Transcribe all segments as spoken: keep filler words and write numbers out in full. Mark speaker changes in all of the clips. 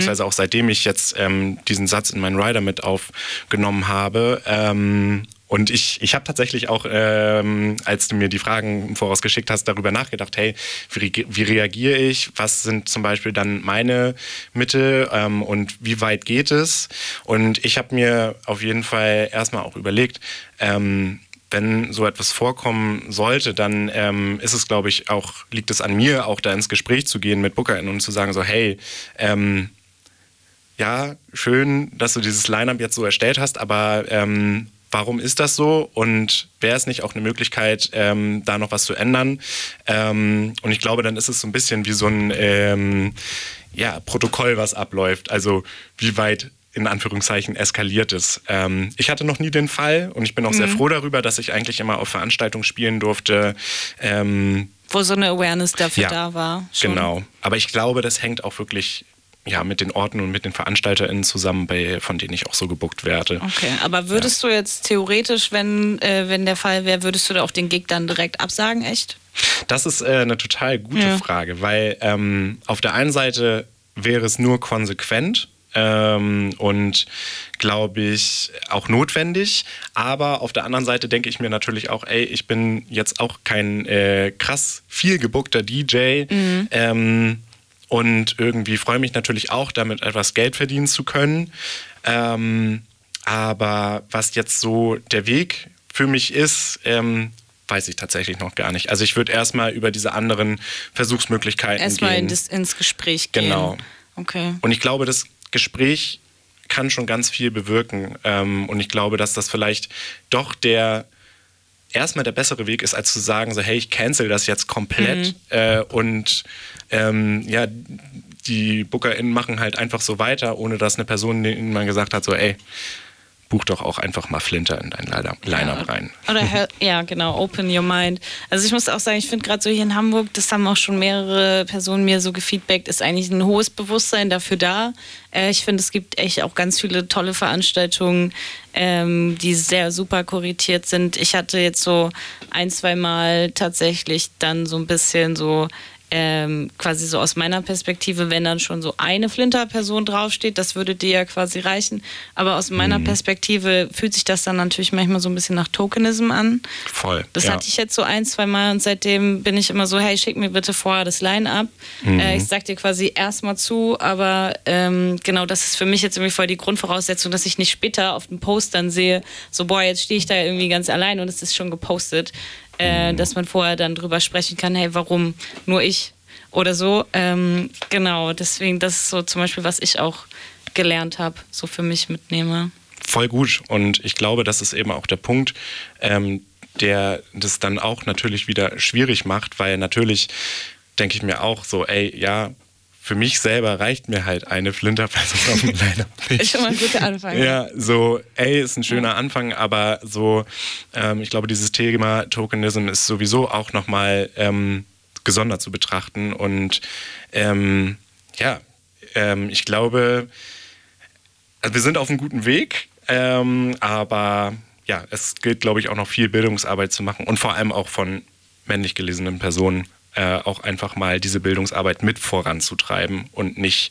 Speaker 1: beziehungsweise auch seitdem ich jetzt ähm, diesen Satz in meinen Rider mit aufgenommen habe. Ähm, Und ich, ich habe tatsächlich auch, ähm, als du mir die Fragen im Voraus geschickt hast, darüber nachgedacht, hey, wie, wie reagiere ich? Was sind zum Beispiel dann meine Mittel ähm, und wie weit geht es? Und ich habe mir auf jeden Fall erstmal auch überlegt, ähm, wenn so etwas vorkommen sollte, dann ähm, ist es, glaube ich, auch, liegt es an mir, auch da ins Gespräch zu gehen mit BookerInnen und zu sagen so, hey, ähm, ja, schön, dass du dieses Line-Up jetzt so erstellt hast, aber ähm, warum ist das so und wäre es nicht auch eine Möglichkeit, ähm, da noch was zu ändern? Ähm, und ich glaube, dann ist es so ein bisschen wie so ein ähm, ja, Protokoll, was abläuft. Also wie weit in Anführungszeichen eskaliert es. Ähm, ich hatte noch nie den Fall und ich bin auch mhm. sehr froh darüber, dass ich eigentlich immer auf Veranstaltungen spielen durfte. Ähm,
Speaker 2: Wo so eine Awareness dafür
Speaker 1: ja,
Speaker 2: da war. Schon.
Speaker 1: Genau. Aber ich glaube, das hängt auch wirklich ja, mit den Orten und mit den VeranstalterInnen zusammen, bei, von denen ich auch so gebucht werde.
Speaker 2: Okay, aber würdest ja. du jetzt theoretisch, wenn, äh, wenn der Fall wäre, würdest du da auch den Gig dann direkt absagen, echt?
Speaker 1: Das ist äh, eine total gute ja. Frage, weil ähm, auf der einen Seite wäre es nur konsequent ähm, und, glaube ich, auch notwendig, aber auf der anderen Seite denke ich mir natürlich auch, ey, ich bin jetzt auch kein äh, krass viel gebuckter D J, mhm. ähm, und irgendwie freue mich natürlich auch, damit etwas Geld verdienen zu können. Ähm, aber was jetzt so der Weg für mich ist, ähm, weiß ich tatsächlich noch gar nicht. Also ich würde erstmal über diese anderen Versuchsmöglichkeiten
Speaker 2: erstmal
Speaker 1: gehen.
Speaker 2: Erstmal in ins Gespräch gehen.
Speaker 1: Genau.
Speaker 2: Okay.
Speaker 1: Und ich glaube, das Gespräch kann schon ganz viel bewirken. Ähm, und ich glaube, dass das vielleicht doch der erstmal der bessere Weg ist, als zu sagen, so hey, ich cancel das jetzt komplett mhm. äh, und ähm, ja, die BookerInnen machen halt einfach so weiter, ohne dass eine Person, denen man gesagt hat, so ey, buch doch auch einfach mal Flinter in dein Line-Up ja. rein.
Speaker 2: Oder ja, genau, open your mind. Also ich muss auch sagen, ich finde gerade so hier in Hamburg, das haben auch schon mehrere Personen mir so gefeedbackt, ist eigentlich ein hohes Bewusstsein dafür da. Äh, ich finde, es gibt echt auch ganz viele tolle Veranstaltungen, ähm, die sehr super kuratiert sind. Ich hatte jetzt so ein, zwei Mal tatsächlich dann so ein bisschen so Ähm, quasi so aus meiner Perspektive, wenn dann schon so eine Flinter-Person draufsteht, das würde dir ja quasi reichen. Aber aus meiner mhm. Perspektive fühlt sich das dann natürlich manchmal so ein bisschen nach Tokenism an.
Speaker 1: Voll.
Speaker 2: Das
Speaker 1: ja.
Speaker 2: hatte ich jetzt so ein, zwei Mal und seitdem bin ich immer so, hey, schick mir bitte vorher das Line-Up. Mhm. Äh, ich sag dir quasi erstmal zu, aber ähm, genau, das ist für mich jetzt irgendwie voll die Grundvoraussetzung, dass ich nicht später auf den Post dann sehe, so boah, jetzt stehe ich da irgendwie ganz allein und es ist schon gepostet. Äh, dass man vorher dann drüber sprechen kann, hey, warum nur ich oder so. Ähm, genau, deswegen, das ist so zum Beispiel, was ich auch gelernt habe, so für mich mitnehme.
Speaker 1: Voll gut und ich glaube, das ist eben auch der Punkt, ähm, der das dann auch natürlich wieder schwierig macht, weil natürlich denke ich mir auch so, ey, ja, für mich selber reicht mir halt eine Flinter-Person auf dem Line-Up nicht.
Speaker 2: Ist schon mal ein guter Anfang.
Speaker 1: Ja, so, ey, ist ein schöner ja. Anfang, aber so, ähm, ich glaube, dieses Thema Tokenism ist sowieso auch nochmal ähm, gesondert zu betrachten und ähm, ja, ähm, ich glaube, also wir sind auf einem guten Weg, ähm, aber ja, es gilt, glaube ich, auch noch viel Bildungsarbeit zu machen und vor allem auch von männlich gelesenen Personen Äh, auch einfach mal diese Bildungsarbeit mit voranzutreiben und nicht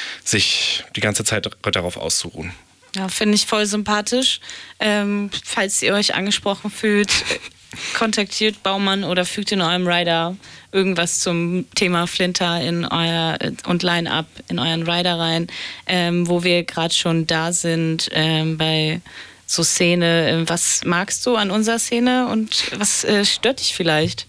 Speaker 1: sich die ganze Zeit darauf auszuruhen.
Speaker 2: Ja, finde ich voll sympathisch. Ähm, falls ihr euch angesprochen fühlt, kontaktiert Baumann oder fügt in eurem Rider irgendwas zum Thema Flinter in euer und Line-Up in euren Rider rein, ähm, wo wir gerade schon da sind ähm, bei so Szene. Was magst du an unserer Szene und was äh, stört dich vielleicht?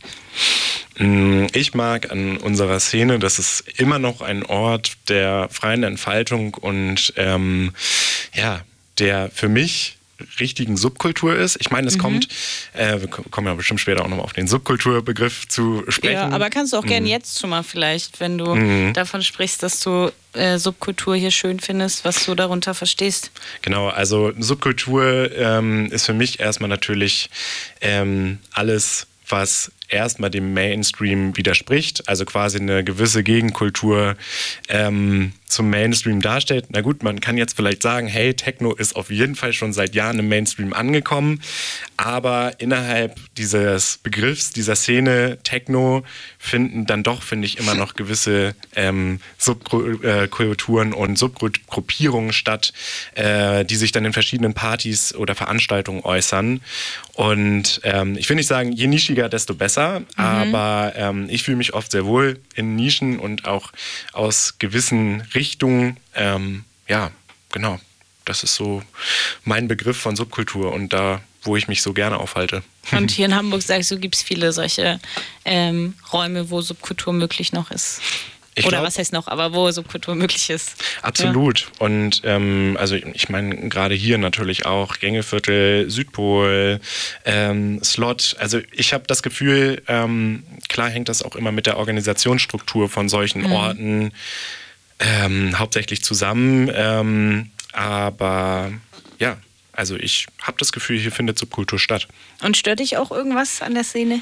Speaker 1: Ich mag an unserer Szene, dass es immer noch ein Ort der freien Entfaltung und ähm, ja, der für mich richtigen Subkultur ist. Ich meine, es mhm. kommt, äh, wir kommen ja bestimmt später auch nochmal auf den Subkulturbegriff zu sprechen.
Speaker 2: Ja, aber kannst du auch mhm. gerne jetzt schon mal vielleicht, wenn du mhm. davon sprichst, dass du äh, Subkultur hier schön findest, was du darunter verstehst.
Speaker 1: Genau, also Subkultur ähm, ist für mich erstmal natürlich ähm, alles, was erstmal dem Mainstream widerspricht, also quasi eine gewisse Gegenkultur ähm, zum Mainstream darstellt. Na gut, man kann jetzt vielleicht sagen, hey, Techno ist auf jeden Fall schon seit Jahren im Mainstream angekommen, aber innerhalb dieses Begriffs, dieser Szene Techno finden dann doch, finde ich, immer noch gewisse ähm, Subkulturen und Subgruppierungen statt, äh, die sich dann in verschiedenen Partys oder Veranstaltungen äußern. Und ähm, ich will nicht sagen, je nischiger, desto besser, mhm. aber ähm, ich fühle mich oft sehr wohl in Nischen und auch aus gewissen Richtungen. Ähm, ja, genau. Das ist so mein Begriff von Subkultur und da, wo ich mich so gerne aufhalte.
Speaker 2: Und hier in Hamburg, sagst du, gibt es viele solche ähm, Räume, wo Subkultur möglich noch ist. Ich Oder glaub, was heißt noch, aber wo Subkultur möglich ist.
Speaker 1: Absolut. Ja. Und ähm, also ich meine gerade hier natürlich auch Gängeviertel, Südpol, ähm, Slot. Also ich habe das Gefühl, ähm, klar hängt das auch immer mit der Organisationsstruktur von solchen mhm. Orten ähm, hauptsächlich zusammen. Ähm, aber ja, also ich habe das Gefühl, hier findet Subkultur statt.
Speaker 2: Und stört dich auch irgendwas an der Szene?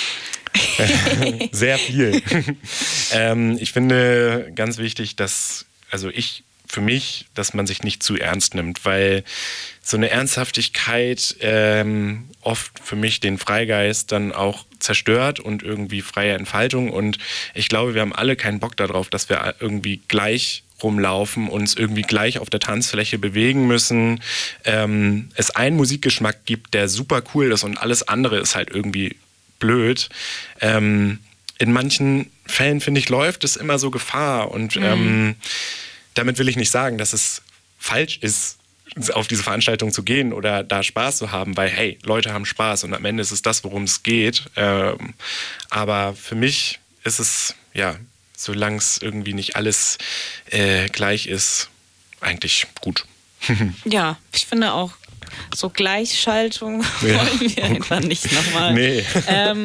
Speaker 1: Sehr viel. ähm, ich finde ganz wichtig, dass, also ich, für mich, dass man sich nicht zu ernst nimmt, weil so eine Ernsthaftigkeit ähm, oft für mich den Freigeist dann auch zerstört und irgendwie freie Entfaltung. Und ich glaube, wir haben alle keinen Bock darauf, dass wir irgendwie gleich rumlaufen, uns irgendwie gleich auf der Tanzfläche bewegen müssen. Ähm, es einen Musikgeschmack gibt, der super cool ist und alles andere ist halt irgendwie blöd. Ähm, in manchen Fällen, finde ich, läuft es immer so Gefahr und mhm. ähm, damit will ich nicht sagen, dass es falsch ist, auf diese Veranstaltung zu gehen oder da Spaß zu haben, weil hey, Leute haben Spaß und am Ende ist es das, worum es geht. Ähm, aber für mich ist es, ja, solange es irgendwie nicht alles äh, gleich ist, eigentlich gut.
Speaker 2: Ja, ich finde auch, so Gleichschaltung ja. wollen wir einfach nicht nochmal.
Speaker 1: Nee.
Speaker 2: Ähm,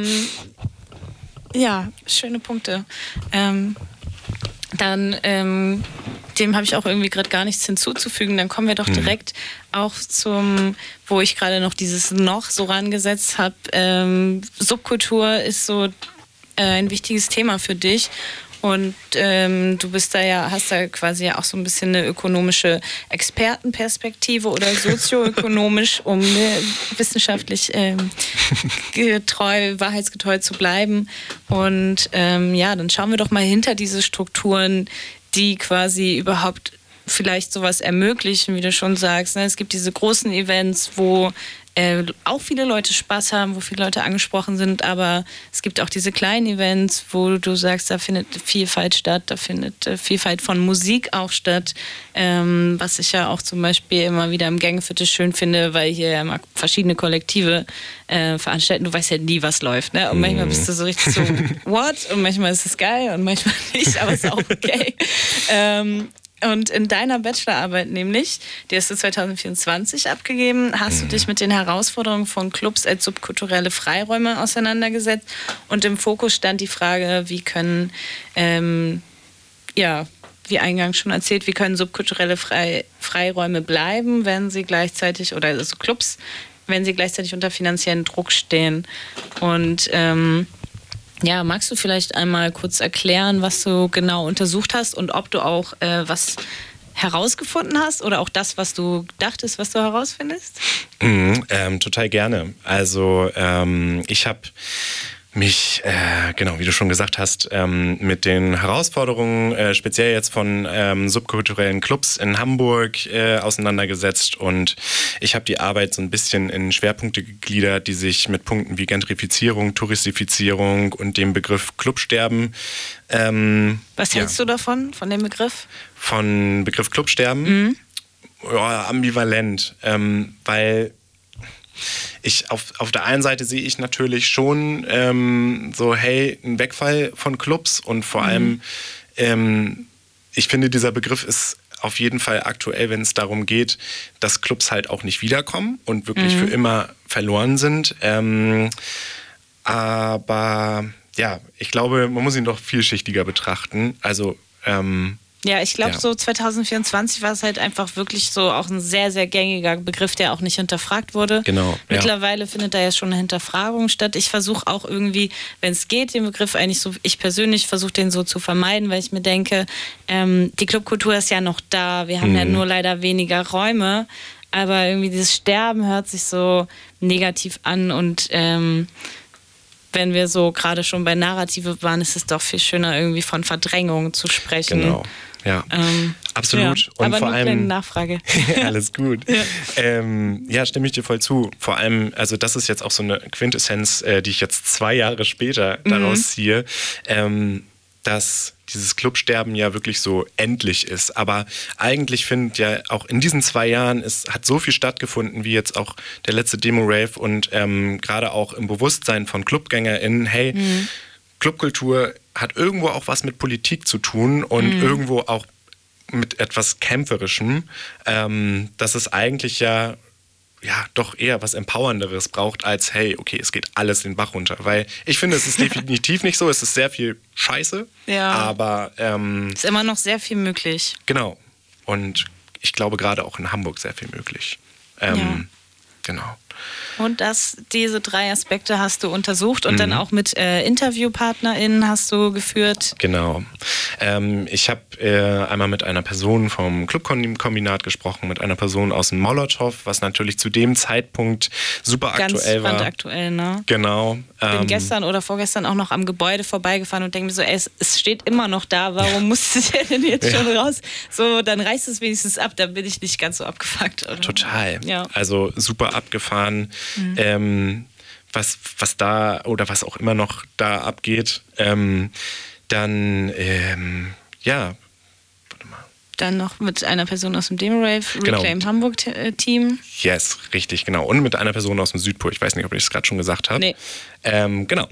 Speaker 2: ja, schöne Punkte. Ähm, dann, ähm, dem habe ich auch irgendwie gerade gar nichts hinzuzufügen. Dann kommen wir doch direkt hm. auch zum, wo ich gerade noch dieses noch so rangesetzt habe. Ähm, Subkultur ist so äh, ein wichtiges Thema für dich. Und ähm, du bist da ja, hast da quasi ja auch so ein bisschen eine ökonomische Expertenperspektive oder sozioökonomisch, um ne, wissenschaftlich ähm, getreu, wahrheitsgetreu zu bleiben. Und ähm, ja, dann schauen wir doch mal hinter diese Strukturen, die quasi überhaupt vielleicht sowas ermöglichen, wie du schon sagst. Ne? Es gibt diese großen Events, wo äh, auch viele Leute Spaß haben, wo viele Leute angesprochen sind, aber es gibt auch diese kleinen Events, wo du sagst, da findet Vielfalt statt, da findet äh, Vielfalt von Musik auch statt, ähm, was ich ja auch zum Beispiel immer wieder im Gängeviertel schön finde, weil hier ja immer verschiedene Kollektive äh, veranstalten. Du weißt ja nie, was läuft, ne? Und manchmal bist du so richtig so, what? Und manchmal ist es geil und manchmal nicht, aber ist auch okay. ähm, Und in deiner Bachelorarbeit nämlich, die hast du zwanzig vierundzwanzig abgegeben, hast du dich mit den Herausforderungen von Clubs als subkulturelle Freiräume auseinandergesetzt. Und im Fokus stand die Frage, wie können, ähm, ja, wie eingangs schon erzählt, wie können subkulturelle Frei- Freiräume bleiben, wenn sie gleichzeitig, oder also Clubs, wenn sie gleichzeitig unter finanziellen Druck stehen. Und ähm, ja, magst du vielleicht einmal kurz erklären, was du genau untersucht hast und ob du auch äh, was herausgefunden hast oder auch das, was du dachtest, was du herausfindest?
Speaker 1: Mhm, ähm, total gerne. Also ähm, ich habe mich, äh, genau, wie du schon gesagt hast, ähm, mit den Herausforderungen, äh, speziell jetzt von ähm, subkulturellen Clubs in Hamburg äh, auseinandergesetzt. Und ich habe die Arbeit so ein bisschen in Schwerpunkte gegliedert, die sich mit Punkten wie Gentrifizierung, Touristifizierung und dem Begriff Clubsterben. Ähm,
Speaker 2: Was hältst ja, du davon, von dem Begriff?
Speaker 1: Von Begriff Clubsterben? Mhm. Ja, ambivalent, ähm, weil Ich, auf, auf der einen Seite sehe ich natürlich schon ähm, so, hey, ein Wegfall von Clubs und vor mhm. allem, ähm, ich finde, dieser Begriff ist auf jeden Fall aktuell, wenn es darum geht, dass Clubs halt auch nicht wiederkommen und wirklich mhm. für immer verloren sind. Ähm, aber ja, ich glaube, man muss ihn doch vielschichtiger betrachten. Also ähm,
Speaker 2: Ja, ich glaube,
Speaker 1: Ja.
Speaker 2: so zwanzig vierundzwanzig war es halt einfach wirklich so auch ein sehr, sehr gängiger Begriff, der auch nicht hinterfragt wurde.
Speaker 1: Genau, ja.
Speaker 2: Mittlerweile findet da ja schon eine Hinterfragung statt. Ich versuche auch irgendwie, wenn es geht, den Begriff eigentlich so, ich persönlich versuche den so zu vermeiden, weil ich mir denke, ähm, die Clubkultur ist ja noch da. Wir haben
Speaker 1: Mhm.
Speaker 2: ja nur leider weniger Räume. Aber irgendwie dieses Sterben hört sich so negativ an und ähm, wenn wir so gerade schon bei Narrative waren, ist es doch viel schöner, irgendwie von Verdrängung zu sprechen.
Speaker 1: Genau, ja.
Speaker 2: Ähm,
Speaker 1: Absolut.
Speaker 2: Ja,
Speaker 1: und
Speaker 2: aber
Speaker 1: vor
Speaker 2: nur eine
Speaker 1: allem
Speaker 2: Nachfrage.
Speaker 1: alles gut. Ja. Ähm, ja, stimme ich dir voll zu. Vor allem, also das ist jetzt auch so eine Quintessenz, äh, die ich jetzt zwei Jahre später daraus mhm. ziehe, ähm, dass dieses Clubsterben ja wirklich so endlich ist. Aber eigentlich findet ja auch in diesen zwei Jahren, es hat so viel stattgefunden, wie jetzt auch der letzte Demo-Rave und ähm, gerade auch im Bewusstsein von ClubgängerInnen, hey, mhm. Clubkultur hat irgendwo auch was mit Politik zu tun und mhm. irgendwo auch mit etwas Kämpferischem, ähm, dass es eigentlich ja ja, doch eher was Empowernderes braucht als, hey, okay, es geht alles den Bach runter. Weil ich finde, es ist definitiv nicht so, es ist sehr viel Scheiße,
Speaker 2: ja.
Speaker 1: aber ähm,
Speaker 2: ist immer noch sehr viel möglich.
Speaker 1: Genau. Und ich glaube gerade auch in Hamburg sehr viel möglich. Ähm,
Speaker 2: ja.
Speaker 1: Genau.
Speaker 2: Und das, diese drei Aspekte hast du untersucht und mhm. dann auch mit äh, InterviewpartnerInnen hast du geführt.
Speaker 1: Genau. Ähm, ich habe äh, einmal mit einer Person vom Clubkombinat gesprochen, mit einer Person aus dem Molotow, was natürlich zu dem Zeitpunkt super
Speaker 2: Ganz
Speaker 1: aktuell war.
Speaker 2: Ganz aktuell, ne?
Speaker 1: Genau.
Speaker 2: Ich bin
Speaker 1: ähm,
Speaker 2: gestern oder vorgestern auch noch am Gebäude vorbeigefahren und denke mir so, ey, es, es steht immer noch da, warum ja. musste der denn jetzt ja. schon raus? So, dann reißt es wenigstens ab, dann bin ich nicht ganz so abgefuckt. Oder?
Speaker 1: Total.
Speaker 2: Ja.
Speaker 1: Also super abgefahren. Mhm. Ähm, was, was da oder was auch immer noch da abgeht. Ähm, dann, ähm, ja, warte mal.
Speaker 2: Dann noch mit einer Person aus dem Demo-Rave, Reclaim
Speaker 1: genau.
Speaker 2: Hamburg-Team.
Speaker 1: Yes, richtig, genau. Und mit einer Person aus dem Südpol. Ich weiß nicht, ob ich es gerade schon gesagt habe.
Speaker 2: Nee.
Speaker 1: Ähm, genau.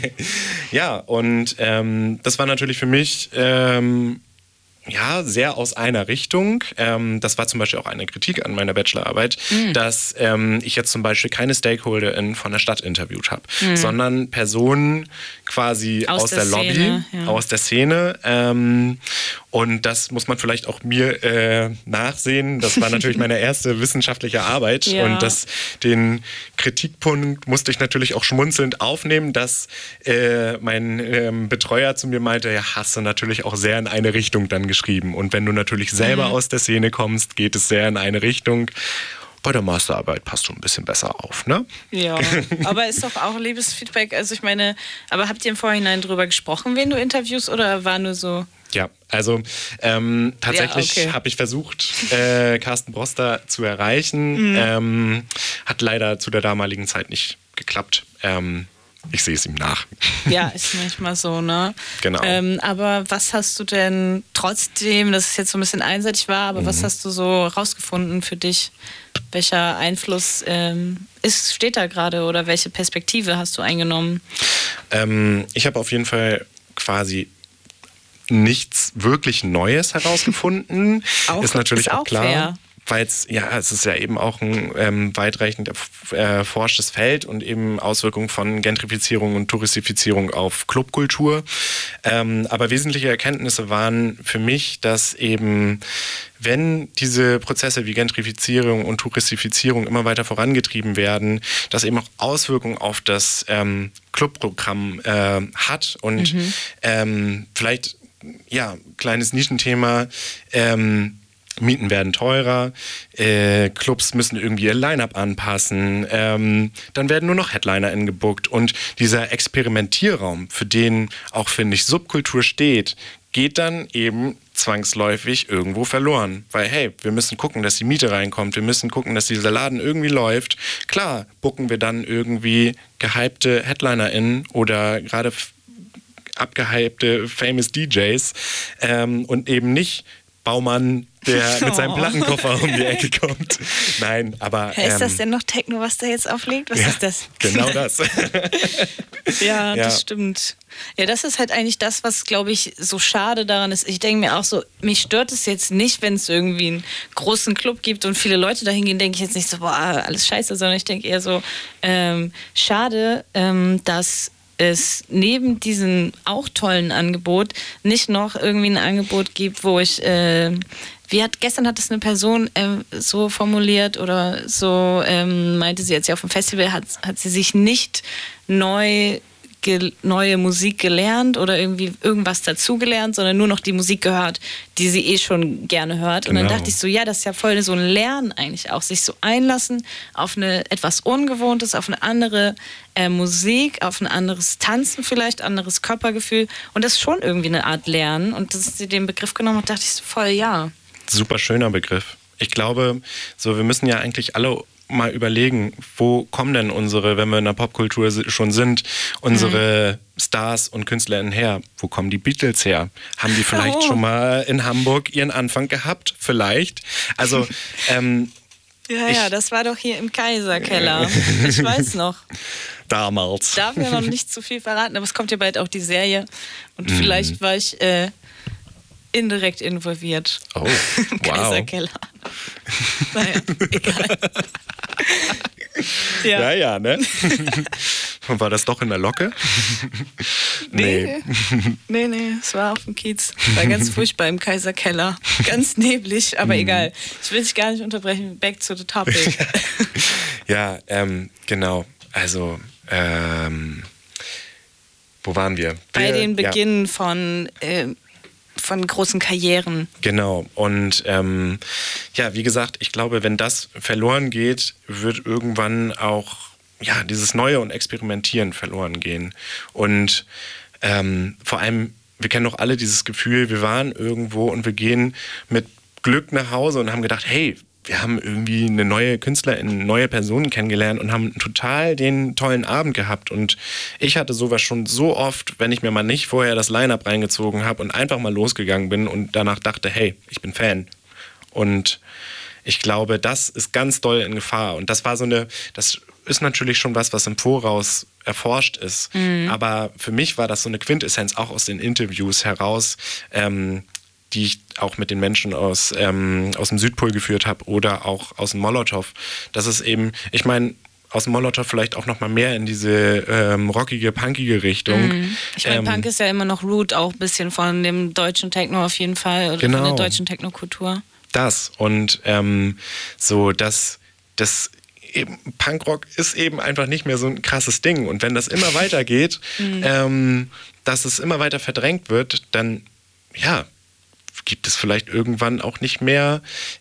Speaker 1: Ja, und ähm, das war natürlich für mich ähm, ja, sehr aus einer Richtung. Ähm, das war zum Beispiel auch eine Kritik an meiner Bachelorarbeit, mhm. dass ähm, ich jetzt zum Beispiel keine StakeholderInnen von der Stadt interviewt habe, mhm. sondern Personen quasi aus, aus der, der Lobby,
Speaker 2: Szene, ja.
Speaker 1: aus der Szene. Ähm, und das muss man vielleicht auch mir äh, nachsehen. Das war natürlich meine erste wissenschaftliche Arbeit.
Speaker 2: Ja.
Speaker 1: Und das, den Kritikpunkt musste ich natürlich auch schmunzelnd aufnehmen, dass äh, mein ähm, Betreuer zu mir meinte, ja, hast du natürlich auch sehr in eine Richtung dann geschrieben. Und wenn du natürlich selber mhm. aus der Szene kommst, geht es sehr in eine Richtung. Bei der Masterarbeit passt du ein bisschen besser auf, ne?
Speaker 2: Ja, aber ist doch auch liebes Feedback. Also ich meine, aber habt ihr im Vorhinein drüber gesprochen, wen du interviewst, oder war nur so...
Speaker 1: Ja, also ähm, tatsächlich
Speaker 2: ja, okay.
Speaker 1: habe ich versucht, äh, Carsten Broster zu erreichen. Mhm. Ähm, hat leider zu der damaligen Zeit nicht geklappt. Ähm, ich sehe es ihm nach.
Speaker 2: Ja, ist manchmal so, ne?
Speaker 1: Genau.
Speaker 2: Ähm, aber was hast du denn trotzdem, dass es jetzt so ein bisschen einseitig war, aber mhm. was hast du so rausgefunden für dich? Welcher Einfluss ähm, ist, steht da gerade oder welche Perspektive hast du eingenommen?
Speaker 1: Ähm, ich habe auf jeden Fall quasi nichts wirklich Neues herausgefunden.
Speaker 2: auch,
Speaker 1: ist natürlich
Speaker 2: ist
Speaker 1: auch,
Speaker 2: auch
Speaker 1: klar.
Speaker 2: Fair.
Speaker 1: Weil es, ja, es ist ja eben auch ein ähm, weitreichend erforschtes Feld und eben Auswirkungen von Gentrifizierung und Touristifizierung auf Clubkultur. Ähm, aber wesentliche Erkenntnisse waren für mich, dass eben, wenn diese Prozesse wie Gentrifizierung und Touristifizierung immer weiter vorangetrieben werden, das eben auch Auswirkungen auf das ähm, Clubprogramm äh, hat. Und mhm. ähm, vielleicht, ja, kleines Nischenthema, ähm, Mieten werden teurer, äh, Clubs müssen irgendwie ihr Line-Up anpassen, ähm, dann werden nur noch HeadlinerInnen gebuckt und dieser Experimentierraum, für den auch, finde ich, Subkultur steht, geht dann eben zwangsläufig irgendwo verloren. Weil, hey, wir müssen gucken, dass die Miete reinkommt, wir müssen gucken, dass dieser Laden irgendwie läuft. Klar, bucken wir dann irgendwie gehypte HeadlinerInnen oder gerade f- abgehypte famous D Js ähm, und eben nicht Baumann, der mit seinem Plattenkoffer um die Ecke kommt. Nein, aber...
Speaker 2: Hey, ist
Speaker 1: ähm,
Speaker 2: das denn noch Techno, was der jetzt auflegt? Was
Speaker 1: ja,
Speaker 2: ist das?
Speaker 1: Genau das.
Speaker 2: ja,
Speaker 1: ja,
Speaker 2: das stimmt. Ja, das ist halt eigentlich das, was, glaube ich, so schade daran ist. Ich denke mir auch so, mich stört es jetzt nicht, wenn es irgendwie einen großen Club gibt und viele Leute dahin gehen, denke ich jetzt nicht so, boah, alles scheiße, sondern ich denke eher so, ähm, schade, ähm, dass es neben diesem auch tollen Angebot nicht noch irgendwie ein Angebot gibt, wo ich, äh, wie hat, gestern hat es eine Person äh, so formuliert oder so ähm, meinte sie, als sie auf dem Festival hat, hat sie sich nicht neu ge- neue Musik gelernt oder irgendwie irgendwas dazugelernt, sondern nur noch die Musik gehört, die sie eh schon gerne hört. Genau. Und dann dachte ich so, ja, das ist ja voll so ein Lernen eigentlich auch, sich so einlassen auf eine etwas Ungewohntes, auf eine andere äh, Musik, auf ein anderes Tanzen vielleicht, anderes Körpergefühl. Und das ist schon irgendwie eine Art Lernen. Und dass sie den Begriff genommen hat, dachte ich so voll, ja.
Speaker 1: Super schöner Begriff. Ich glaube, so wir müssen ja eigentlich alle mal überlegen, wo kommen denn unsere, wenn wir in der Popkultur schon sind, unsere mhm. Stars und KünstlerInnen her? Wo kommen die Beatles her? Haben die vielleicht oh. schon mal in Hamburg ihren Anfang gehabt? Vielleicht. Also, ähm,
Speaker 2: ja, ich, ja, das war doch hier im Kaiserkeller. Ich weiß noch.
Speaker 1: Damals.
Speaker 2: Ich darf ja noch nicht zu viel verraten, aber es kommt ja bald auch die Serie. Und mhm. vielleicht war ich äh, indirekt involviert.
Speaker 1: Oh,
Speaker 2: im
Speaker 1: wow.
Speaker 2: Kaiserkeller. Naja, egal.
Speaker 1: Ja, ja, ja, ne? Und war das doch in der Locke?
Speaker 2: Nee. Nee, nee, es war auf dem Kiez. War ganz furchtbar im Kaiserkeller. Ganz neblig, aber egal. Ich will dich gar nicht unterbrechen. Back to the topic.
Speaker 1: Ja, ähm, genau. Also, ähm, wo waren wir?
Speaker 2: Bei
Speaker 1: wir,
Speaker 2: den Beginn
Speaker 1: ja.
Speaker 2: von... Äh, von großen Karrieren.
Speaker 1: Genau. Und ähm, ja, wie gesagt, ich glaube, wenn das verloren geht, wird irgendwann auch ja, dieses Neue und Experimentieren verloren gehen. Und ähm, vor allem, wir kennen doch alle dieses Gefühl, wir waren irgendwo und wir gehen mit Glück nach Hause und haben gedacht, hey, wir haben irgendwie eine neue Künstlerin, neue Personen kennengelernt und haben total den tollen Abend gehabt. Und ich hatte sowas schon so oft, wenn ich mir mal nicht vorher das Line-Up reingezogen habe und einfach mal losgegangen bin und danach dachte, hey, ich bin Fan. Und ich glaube, das ist ganz doll in Gefahr. Und das war so eine, das ist natürlich schon was, was im Voraus erforscht ist. Mhm. Aber für mich war das so eine Quintessenz auch aus den Interviews heraus, ähm, die ich auch mit den Menschen aus, ähm, aus dem Südpol geführt habe oder auch aus dem Molotow. Das ist eben, ich meine, aus dem Molotow vielleicht auch noch mal mehr in diese ähm, rockige, punkige Richtung.
Speaker 2: Mhm. Ich meine, ähm, Punk ist ja immer noch Root, auch ein bisschen von dem deutschen Techno auf jeden Fall, oder genau. von der deutschen Technokultur.
Speaker 1: Das und ähm, so, dass das eben, Punkrock ist eben einfach nicht mehr so ein krasses Ding. Und wenn das immer weitergeht, mhm. ähm, dass es immer weiter verdrängt wird, dann, ja, gibt es vielleicht irgendwann auch nicht mehr,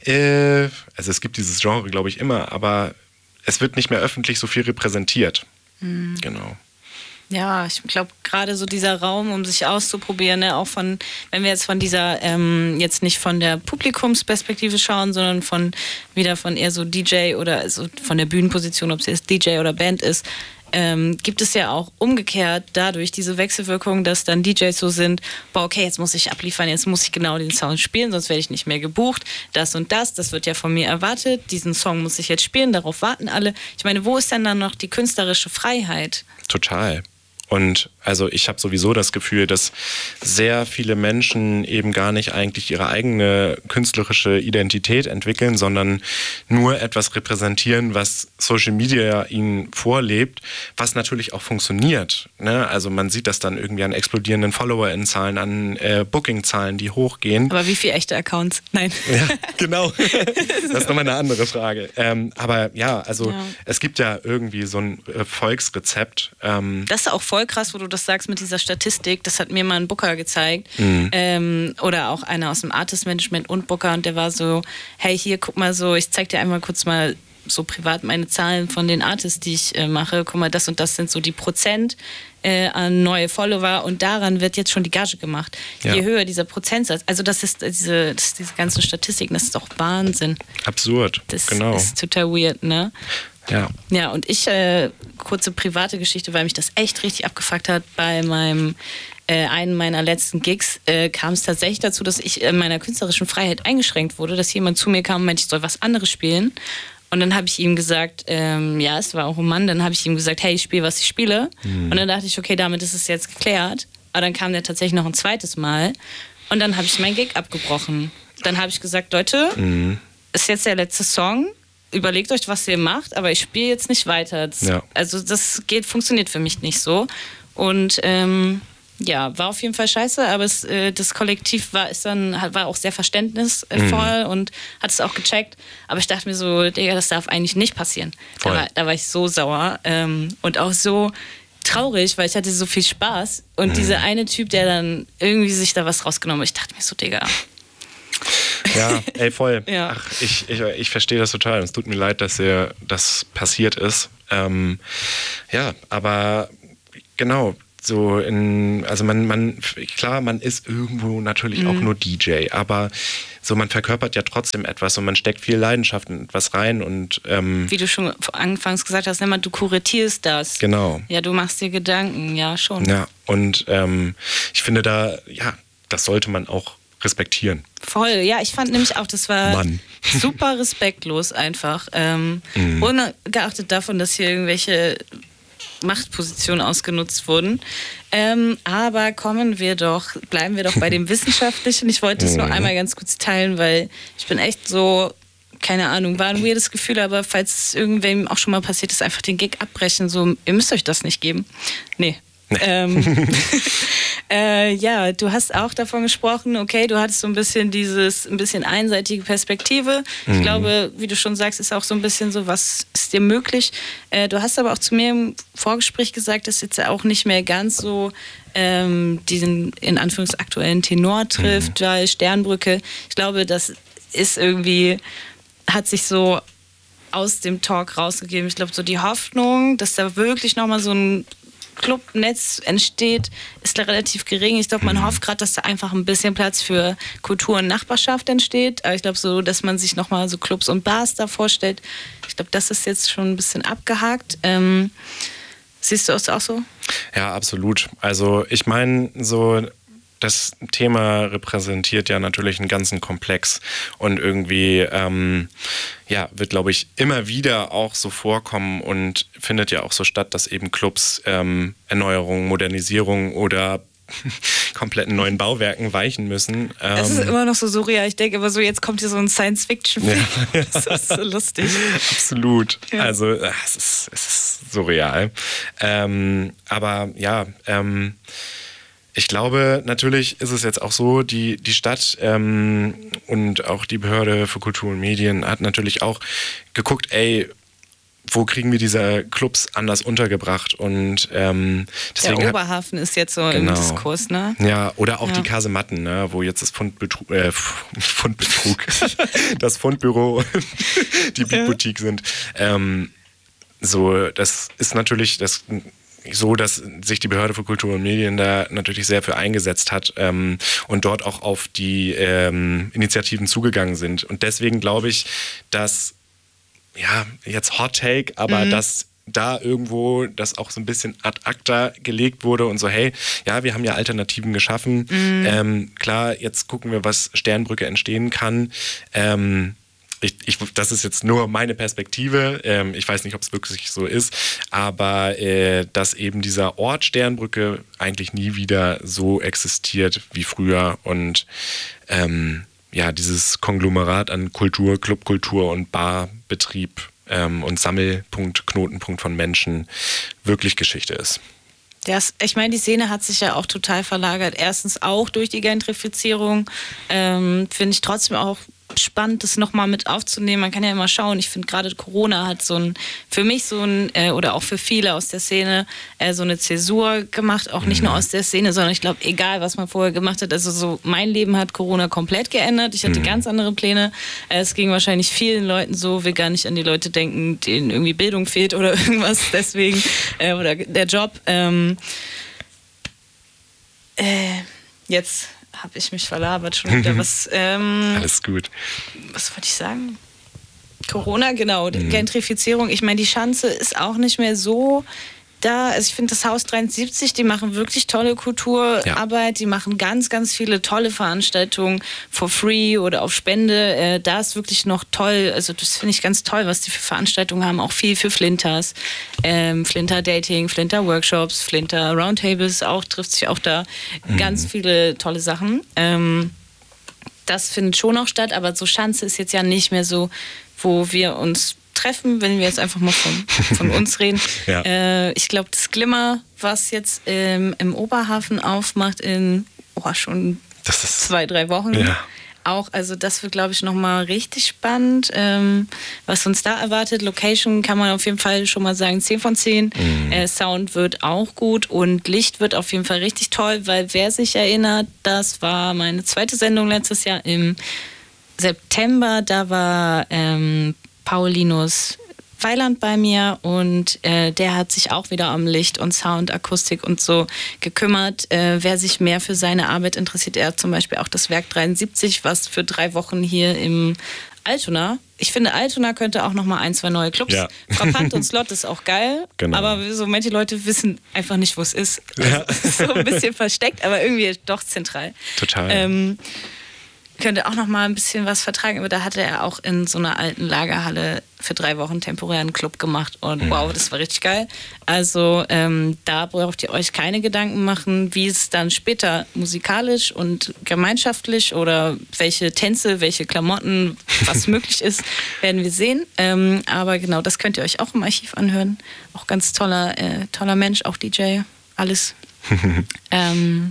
Speaker 1: äh, also es gibt dieses Genre, glaube ich, immer, aber es wird nicht mehr öffentlich so viel repräsentiert. Mhm. Genau.
Speaker 2: Ja, ich glaube, gerade so dieser Raum, um sich auszuprobieren, ne, auch von, wenn wir jetzt von dieser, ähm, jetzt nicht von der Publikumsperspektive schauen, sondern von wieder von eher so D J oder also von der Bühnenposition, ob es jetzt D J oder Band ist, ähm, gibt es ja auch umgekehrt dadurch diese Wechselwirkung, dass dann D Js so sind, boah, okay, jetzt muss ich abliefern, jetzt muss ich genau den Sound spielen, sonst werde ich nicht mehr gebucht. Das und das, das wird ja von mir erwartet, diesen Song muss ich jetzt spielen, darauf warten alle. Ich meine, wo ist denn dann noch die künstlerische Freiheit?
Speaker 1: Total. Und also ich habe sowieso das Gefühl, dass sehr viele Menschen eben gar nicht eigentlich ihre eigene künstlerische Identität entwickeln, sondern nur etwas repräsentieren, was Social Media ihnen vorlebt, was natürlich auch funktioniert. Ne? Also man sieht das dann irgendwie an explodierenden FollowerInnen-Zahlen, an äh, Booking-Zahlen, die hochgehen.
Speaker 2: Aber wie viele echte Accounts? Nein.
Speaker 1: Ja, genau. Das ist nochmal eine andere Frage. Ähm, aber ja, also ja. es gibt ja irgendwie so ein Erfolgsrezept. Ähm,
Speaker 2: das ist auch voll krass, wo du das sagst mit dieser Statistik. Das hat mir mal ein Booker gezeigt. Mhm. Ähm, oder auch einer aus dem Artist-Management und Booker. Und der war so, hey, hier, guck mal so, ich zeig dir einmal kurz mal so privat meine Zahlen von den Artists, die ich äh, mache. Guck mal, das und das sind so die Prozent äh, an neue Follower. Und daran wird jetzt schon die Gage gemacht. Ja. Je höher dieser Prozentsatz. Also das ist diese, das ist diese ganzen Statistiken, das ist doch Wahnsinn.
Speaker 1: Absurd,
Speaker 2: das
Speaker 1: genau.
Speaker 2: Das ist total weird, ne?
Speaker 1: Ja.
Speaker 2: Ja, und ich, äh, kurze private Geschichte, weil mich das echt richtig abgefuckt hat, bei meinem, äh, einem meiner letzten Gigs äh, kam es tatsächlich dazu, dass ich in meiner künstlerischen Freiheit eingeschränkt wurde, dass jemand zu mir kam und meinte, ich soll was anderes spielen. Und dann habe ich ihm gesagt, ähm, ja, es war auch ein Mann, dann habe ich ihm gesagt, hey, ich spiele, was ich spiele. Mhm. Und dann dachte ich, okay, damit ist es jetzt geklärt. Aber dann kam der tatsächlich noch ein zweites Mal und dann habe ich mein Gig abgebrochen. Dann habe ich gesagt, Leute, mhm. ist jetzt der letzte Song. Überlegt euch, was ihr macht, aber ich spiele jetzt nicht weiter. Das,
Speaker 1: ja.
Speaker 2: Also das geht, funktioniert für mich nicht so. Und ähm, ja, war auf jeden Fall scheiße, aber es, äh, das Kollektiv war, ist dann, war auch sehr verständnisvoll mhm. und hat es auch gecheckt. Aber ich dachte mir so, Digga, das darf eigentlich nicht passieren. Da war, da war ich so sauer ähm, und auch so traurig, weil ich hatte so viel Spaß. Und mhm. dieser eine Typ, der dann irgendwie sich da was rausgenommen hat, ich dachte mir so, Digga.
Speaker 1: Ja, ey, voll.
Speaker 2: Ja.
Speaker 1: Ach, ich, ich, ich verstehe das total. Es tut mir leid, dass ihr das passiert ist. Ähm, ja, aber genau. So in, also man, man, klar, man ist irgendwo natürlich mhm. auch nur D J, aber so man verkörpert ja trotzdem etwas und man steckt viel Leidenschaft in etwas rein und ähm,
Speaker 2: wie du schon anfangs gesagt hast, du kuratierst das.
Speaker 1: Genau.
Speaker 2: Ja, du machst dir Gedanken, ja schon.
Speaker 1: Ja, und ähm, ich finde da, ja, das sollte man auch respektieren.
Speaker 2: Voll, ja, ich fand nämlich auch, das war
Speaker 1: Mann.
Speaker 2: super respektlos einfach. Ähm, mhm. Ungeachtet davon, dass hier irgendwelche Machtpositionen ausgenutzt wurden. Ähm, aber kommen wir doch, bleiben wir doch bei dem Wissenschaftlichen. Ich wollte es nur einmal ganz kurz teilen, weil ich bin echt so, keine Ahnung, war ein weirdes Gefühl, aber falls es irgendwem auch schon mal passiert ist, einfach den Gig abbrechen, so, ihr müsst euch das nicht geben. Nee. Nee. Ähm, äh, ja, du hast auch davon gesprochen, okay, du hattest so ein bisschen dieses, ein bisschen einseitige Perspektive. Ich mhm. glaube, wie du schon sagst, ist auch so ein bisschen so, was ist dir möglich? Äh, du hast aber auch zu mir im Vorgespräch gesagt, dass jetzt auch nicht mehr ganz so ähm, diesen, in Anführungszeichen, aktuellen Tenor trifft, mhm. weil Sternbrücke, ich glaube, das ist irgendwie, hat sich so aus dem Talk rausgegeben. Ich glaube, so die Hoffnung, dass da wirklich nochmal so ein Clubnetz entsteht, ist da relativ gering. Ich glaube, man hofft gerade, dass da einfach ein bisschen Platz für Kultur und Nachbarschaft entsteht. Aber ich glaube so, dass man sich nochmal so Clubs und Bars da vorstellt. Ich glaube, das ist jetzt schon ein bisschen abgehakt. Ähm, siehst du das auch so?
Speaker 1: Ja, absolut. Also ich meine, so das Thema repräsentiert ja natürlich einen ganzen Komplex und irgendwie ähm, ja, wird, glaube ich, immer wieder auch so vorkommen und findet ja auch so statt, dass eben Clubs ähm, Erneuerung, Modernisierung oder kompletten neuen Bauwerken weichen müssen.
Speaker 2: Es ist immer noch so surreal. Ich denke immer so, jetzt kommt hier so ein Science-Fiction-Film. Ja. Das ist so lustig.
Speaker 1: Absolut. Ja. Also es ist, es ist surreal. Ähm, aber ja, ähm, ich glaube, natürlich ist es jetzt auch so, die, die Stadt ähm, und auch die Behörde für Kultur und Medien hat natürlich auch geguckt, ey, wo kriegen wir diese Clubs anders untergebracht? Und ähm, deswegen
Speaker 2: der Oberhafen ist jetzt so genau. im Diskurs, ne?
Speaker 1: Ja, oder auch ja. die Kasematten, ne? Wo jetzt das Fundbetrug, äh, Fundbetrug, das Fundbüro und die Beatboutique sind. Ähm, so, das ist natürlich das so, dass sich die Behörde für Kultur und Medien da natürlich sehr für eingesetzt hat ähm, und dort auch auf die ähm, Initiativen zugegangen sind. Und deswegen glaube ich, dass, ja, jetzt Hot Take, aber mhm. dass da irgendwo das auch so ein bisschen ad acta gelegt wurde und so, hey, ja, wir haben ja Alternativen geschaffen. Mhm. Ähm, klar, jetzt gucken wir, was Sternbrücke entstehen kann. Ähm, Ich, ich, das ist jetzt nur meine Perspektive. Ähm, ich weiß nicht, ob es wirklich so ist, aber äh, dass eben dieser Ort Sternbrücke eigentlich nie wieder so existiert wie früher und ähm, ja, dieses Konglomerat an Kultur, Clubkultur und Barbetrieb ähm, und Sammelpunkt, Knotenpunkt von Menschen wirklich Geschichte ist.
Speaker 2: Das, ich meine, die Szene hat sich ja auch total verlagert. Erstens auch durch die Gentrifizierung. Ähm, finde ich trotzdem auch spannend, das nochmal mit aufzunehmen. Man kann ja immer schauen. Ich finde gerade Corona hat so ein, für mich so ein, äh, oder auch für viele aus der Szene, äh, so eine Zäsur gemacht. Auch nicht nur aus der Szene, sondern ich glaube, egal, was man vorher gemacht hat. Also so, mein Leben hat Corona komplett geändert. Ich hatte mhm. ganz andere Pläne. Äh, es ging wahrscheinlich vielen Leuten so, will gar nicht an die Leute denken, denen irgendwie Bildung fehlt oder irgendwas deswegen. Äh, oder der Job. Ähm, äh, jetzt habe ich mich verlabert schon wieder. Was, ähm,
Speaker 1: Alles gut.
Speaker 2: Was wollte ich sagen? Corona, genau. Mhm. Gentrifizierung. Ich meine, die Schanze ist auch nicht mehr so da. Also ich finde, das Haus dreiundsiebzig, die machen wirklich tolle Kulturarbeit. Ja. Die machen ganz, ganz viele tolle Veranstaltungen for free oder auf Spende. Äh, da ist wirklich noch toll. Also das finde ich ganz toll, was die für Veranstaltungen haben. Auch viel für Flinters. Ähm, Flinter Dating, Flinter Workshops, Flinter Roundtables auch, trifft sich auch da. Mhm. Ganz viele tolle Sachen. Ähm, das findet schon noch statt, aber so Schanze ist jetzt ja nicht mehr so, wo wir uns treffen, wenn wir jetzt einfach mal von, von uns reden. Ja. Äh, ich glaube, das Glimmer, was jetzt ähm, im Oberhafen aufmacht in oh, schon das ist, zwei, drei Wochen. Ja. Auch, also das wird, glaube ich, nochmal richtig spannend, ähm, was uns da erwartet. Location kann man auf jeden Fall schon mal sagen, zehn von zehn. Mhm. Äh, Sound wird auch gut und Licht wird auf jeden Fall richtig toll, weil wer sich erinnert, das war meine zweite Sendung letztes Jahr im September. Da war ähm, Paulinus Weiland bei mir und äh, der hat sich auch wieder um Licht und Sound, Akustik und so gekümmert. Äh, wer sich mehr für seine Arbeit interessiert, er hat zum Beispiel auch das Werk dreiundsiebzig, was für drei Wochen hier im Altona. Ich finde, Altona könnte auch noch mal ein, zwei neue Clubs. Ja. Frappant und Slot ist auch geil, genau. Aber so manche Leute wissen einfach nicht, wo es ist. Also, ja. Es ist so ein bisschen versteckt, aber irgendwie doch zentral.
Speaker 1: Total.
Speaker 2: Ähm, könnte auch noch mal ein bisschen was vertragen, aber da hatte er auch in so einer alten Lagerhalle für drei Wochen temporären Club gemacht und mhm. wow, das war richtig geil. Also ähm, da braucht ihr euch keine Gedanken machen, wie es dann später musikalisch und gemeinschaftlich oder welche Tänze, welche Klamotten, was möglich ist, werden wir sehen. Ähm, aber genau, das könnt ihr euch auch im Archiv anhören. Auch ganz toller, äh, toller Mensch, auch D J, alles. ähm,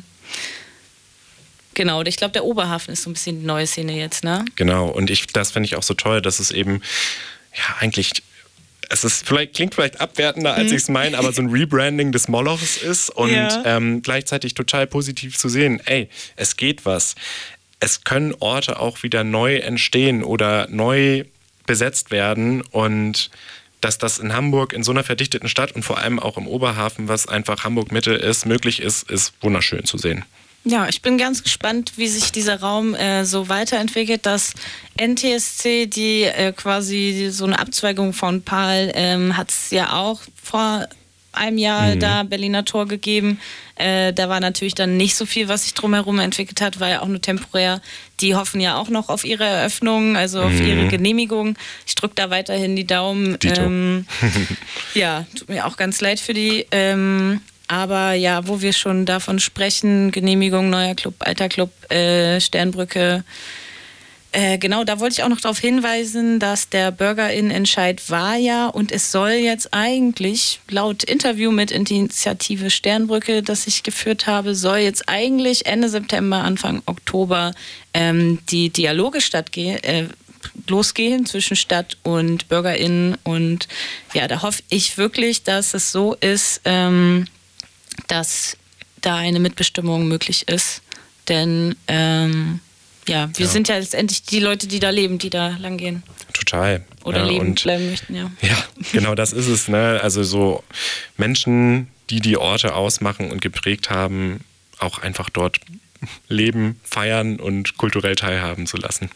Speaker 2: Genau, und ich glaube, der Oberhafen ist so ein bisschen die neue Szene jetzt, ne?
Speaker 1: Genau, und ich, das finde ich auch so toll, dass es eben, ja, eigentlich, es ist vielleicht, klingt vielleicht abwertender, als mhm. ich es meine, aber so ein Rebranding des Molochs ist und ja. ähm, gleichzeitig total positiv zu sehen, ey, es geht was. Es können Orte auch wieder neu entstehen oder neu besetzt werden und dass das in Hamburg, in so einer verdichteten Stadt und vor allem auch im Oberhafen, was einfach Hamburg-Mitte ist, möglich ist, ist wunderschön zu sehen.
Speaker 2: Ja, ich bin ganz gespannt, wie sich dieser Raum äh, so weiterentwickelt. Das N T S C, die äh, quasi so eine Abzweigung von P A L, ähm, hat es ja auch vor einem Jahr mhm. da Berliner Tor gegeben. Äh, da war natürlich dann nicht so viel, was sich drumherum entwickelt hat, war ja auch nur temporär. Die hoffen ja auch noch auf ihre Eröffnung, also auf mhm. ihre Genehmigung. Ich drücke da weiterhin die Daumen. Ähm, ja, tut mir auch ganz leid für die. Ähm, Aber ja, wo wir schon davon sprechen, Genehmigung, neuer Club, alter Club, äh, Sternbrücke. Äh, genau, da wollte ich auch noch darauf hinweisen, dass der BürgerInnen-Entscheid war ja und es soll jetzt eigentlich, laut Interview mit Initiative Sternbrücke, das ich geführt habe, soll jetzt eigentlich Ende September, Anfang Oktober ähm, die Dialoge stattgehen, äh, losgehen zwischen Stadt und BürgerInnen. Und ja, da hoffe ich wirklich, dass es so ist, ähm, dass da eine Mitbestimmung möglich ist. Denn ähm, ja, wir ja. sind ja letztendlich die Leute, die da leben, die da lang gehen.
Speaker 1: Total.
Speaker 2: Oder
Speaker 1: ja,
Speaker 2: leben
Speaker 1: und
Speaker 2: bleiben möchten, ja.
Speaker 1: Ja, genau das ist es. Ne? Also so Menschen, die die Orte ausmachen und geprägt haben, auch einfach dort leben, feiern und kulturell teilhaben zu lassen.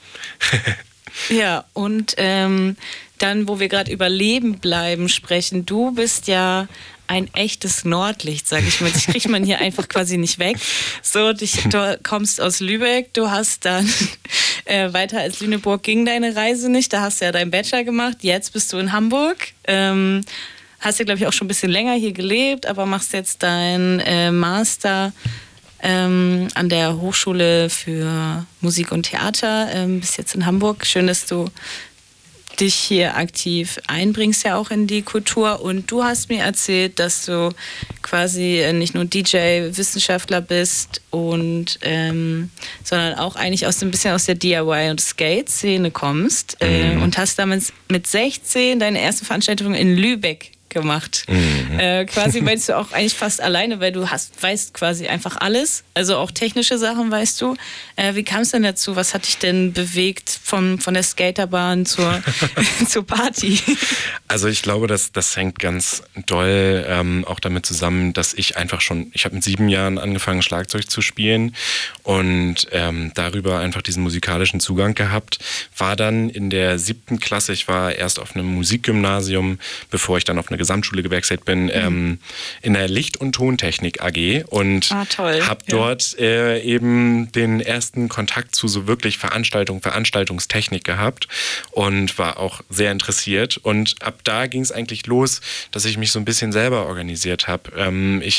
Speaker 2: Ja, und ähm, dann, wo wir gerade über Leben bleiben sprechen, du bist ja ein echtes Nordlicht, sag ich mal. Das kriegt man hier einfach quasi nicht weg. So, dich, du kommst aus Lübeck, du hast dann äh, weiter als Lüneburg ging deine Reise nicht. Da hast du ja deinen Bachelor gemacht. Jetzt bist du in Hamburg. Ähm, hast ja, glaube ich, auch schon ein bisschen länger hier gelebt, aber machst jetzt deinen äh, Master ähm, an der Hochschule für Musik und Theater. Ähm, bist jetzt in Hamburg. Schön, dass du dich hier aktiv einbringst ja auch in die Kultur und du hast mir erzählt, dass du quasi nicht nur D J, Wissenschaftler bist und ähm, sondern auch eigentlich aus ein bisschen aus der D I Y und Skate-Szene kommst mhm. äh, und hast damals mit sechzehn deine erste Veranstaltung in Lübeck gemacht. Mhm. Äh, quasi weißt du auch eigentlich fast alleine, weil du hast, weißt quasi einfach alles, also auch technische Sachen weißt du. Äh, wie kam es denn dazu? Was hat dich denn bewegt vom, von der Skaterbahn zur, zur Party?
Speaker 1: Also ich glaube, das, das hängt ganz doll ähm, auch damit zusammen, dass ich einfach schon, ich habe mit sieben Jahren angefangen Schlagzeug zu spielen und ähm, darüber einfach diesen musikalischen Zugang gehabt. War dann in der siebten Klasse, ich war erst auf einem Musikgymnasium, bevor ich dann auf eine Gesamtschule gewechselt bin, mhm. ähm, in der Licht- und Tontechnik A G und
Speaker 2: ah,
Speaker 1: habe ja. dort äh, eben den ersten Kontakt zu so wirklich Veranstaltung, Veranstaltungstechnik gehabt und war auch sehr interessiert. Und ab da ging es eigentlich los, dass ich mich so ein bisschen selber organisiert habe. Ähm, ich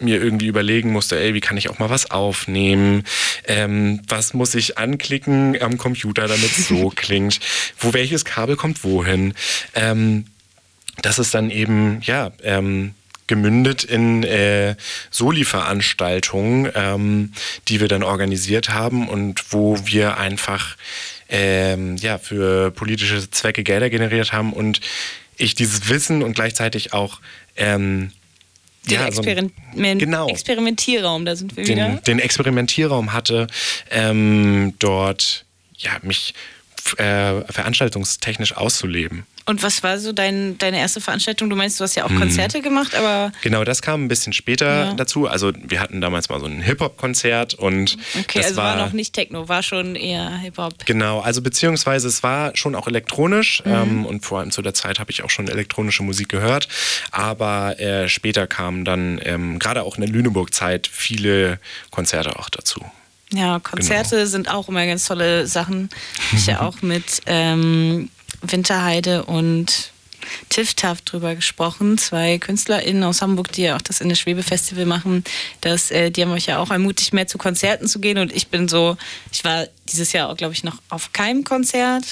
Speaker 1: mir irgendwie überlegen musste, ey, wie kann ich auch mal was aufnehmen? Ähm, was muss ich anklicken am Computer, damit es so klingt? Wo welches Kabel kommt wohin? Ähm, das ist dann eben, ja, ähm, gemündet in äh, Soli-Veranstaltungen, ähm, die wir dann organisiert haben und wo wir einfach ähm, ja, für politische Zwecke Gelder generiert haben und ich dieses Wissen und gleichzeitig auch ähm,
Speaker 2: den
Speaker 1: ja,
Speaker 2: Experiment-
Speaker 1: so, genau,
Speaker 2: Experimentierraum, da sind wir
Speaker 1: den,
Speaker 2: wieder.
Speaker 1: Den Experimentierraum hatte, ähm, dort ja, mich äh, veranstaltungstechnisch auszuleben.
Speaker 2: Und was war so dein, deine erste Veranstaltung? Du meinst, du hast ja auch hm. Konzerte gemacht, aber...
Speaker 1: Genau, das kam ein bisschen später
Speaker 2: ja.
Speaker 1: dazu. Also wir hatten damals mal so ein Hip-Hop-Konzert und
Speaker 2: okay,
Speaker 1: das
Speaker 2: also
Speaker 1: war,
Speaker 2: war noch nicht Techno, war schon eher Hip-Hop.
Speaker 1: Genau, also beziehungsweise es war schon auch elektronisch mhm. ähm, und vor allem zu der Zeit habe ich auch schon elektronische Musik gehört, aber äh, später kamen dann ähm, gerade auch in der Lüneburg-Zeit viele Konzerte auch dazu.
Speaker 2: Ja, Konzerte genau. sind auch immer ganz tolle Sachen. Ich ja auch mit ähm, Winterheide und Tiff Taff drüber gesprochen, zwei KünstlerInnen aus Hamburg, die ja auch das in der Schwebe-Festival machen. Das, äh, die haben euch ja auch ermutigt, mehr zu Konzerten zu gehen und ich bin so, ich war dieses Jahr auch, glaube ich, noch auf keinem Konzert.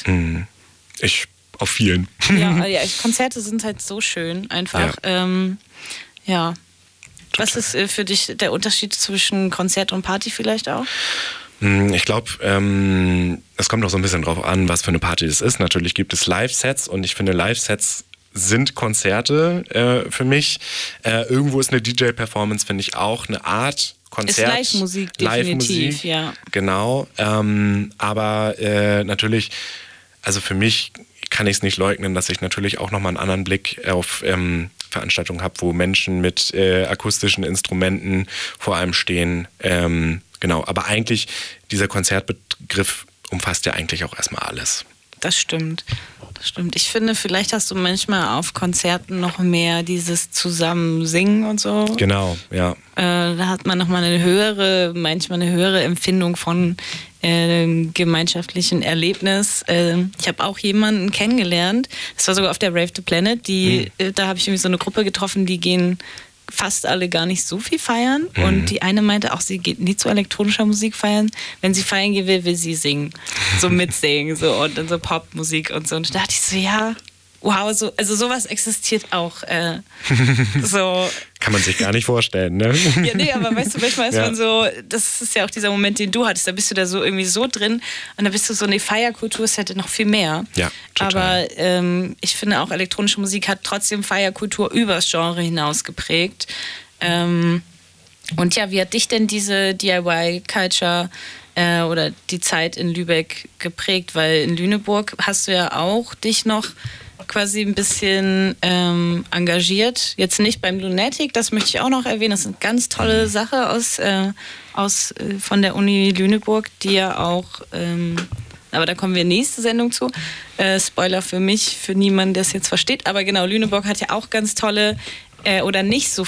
Speaker 1: Ich auf vielen.
Speaker 2: Ja, ja, Konzerte sind halt so schön einfach. Ja. Ähm, ja. Total. Was ist äh, für dich der Unterschied zwischen Konzert und Party vielleicht auch?
Speaker 1: Ich glaube, ähm, es kommt auch so ein bisschen drauf an, was für eine Party das ist. Natürlich gibt es Live-Sets und ich finde, Live-Sets sind Konzerte äh, für mich. Äh, irgendwo ist eine D J-Performance, finde ich, auch eine Art Konzert.
Speaker 2: Ist Live-Musik, definitiv, Live-Musik, ja.
Speaker 1: Genau, ähm, aber äh, natürlich, also für mich kann ich es nicht leugnen, dass ich natürlich auch nochmal einen anderen Blick auf ähm, Veranstaltungen habe, wo Menschen mit äh, akustischen Instrumenten vor einem stehen. Ähm, genau, aber eigentlich, dieser Konzertbegriff umfasst ja eigentlich auch erstmal alles.
Speaker 2: Das stimmt. Das stimmt. Ich finde, vielleicht hast du manchmal auf Konzerten noch mehr dieses Zusammensingen und so.
Speaker 1: Genau, ja.
Speaker 2: Äh, da hat man nochmal eine höhere, manchmal eine höhere Empfindung von äh, gemeinschaftlichen Erlebnis. Äh, ich habe auch jemanden kennengelernt, das war sogar auf der Rave the Planet, die, mhm. äh, da habe ich irgendwie so eine Gruppe getroffen, die gehen fast alle gar nicht so viel feiern. Mhm. Und die eine meinte auch, sie geht nie zu elektronischer Musik feiern. Wenn sie feiern gehen will, will sie singen. So mitsingen so, und dann so Popmusik und so. Und da dachte ich so, ja, wow, so, also sowas existiert auch. Äh, so.
Speaker 1: Kann man sich gar nicht vorstellen, ne?
Speaker 2: Ja, nee, aber weißt du, manchmal ist ja. man so, das ist ja auch dieser Moment, den du hattest, da bist du da so irgendwie so drin und da bist du so, eine Feierkultur ist halt noch viel mehr.
Speaker 1: Ja, total.
Speaker 2: Aber ähm, ich finde auch, elektronische Musik hat trotzdem Feierkultur übers Genre hinaus geprägt. Ähm, und ja, wie hat dich denn diese D I Y-Culture äh, oder die Zeit in Lübeck geprägt? Weil in Lüneburg hast du ja auch dich noch quasi ein bisschen ähm, engagiert. Jetzt nicht beim Lunatic, das möchte ich auch noch erwähnen. Das ist eine ganz tolle Sache aus, äh, aus, äh, von der Uni Lüneburg, die ja auch, ähm, aber da kommen wir nächste Sendung zu. Äh, Spoiler für mich, für niemanden, der es jetzt versteht. Aber genau, Lüneburg hat ja auch ganz tolle äh, oder nicht so,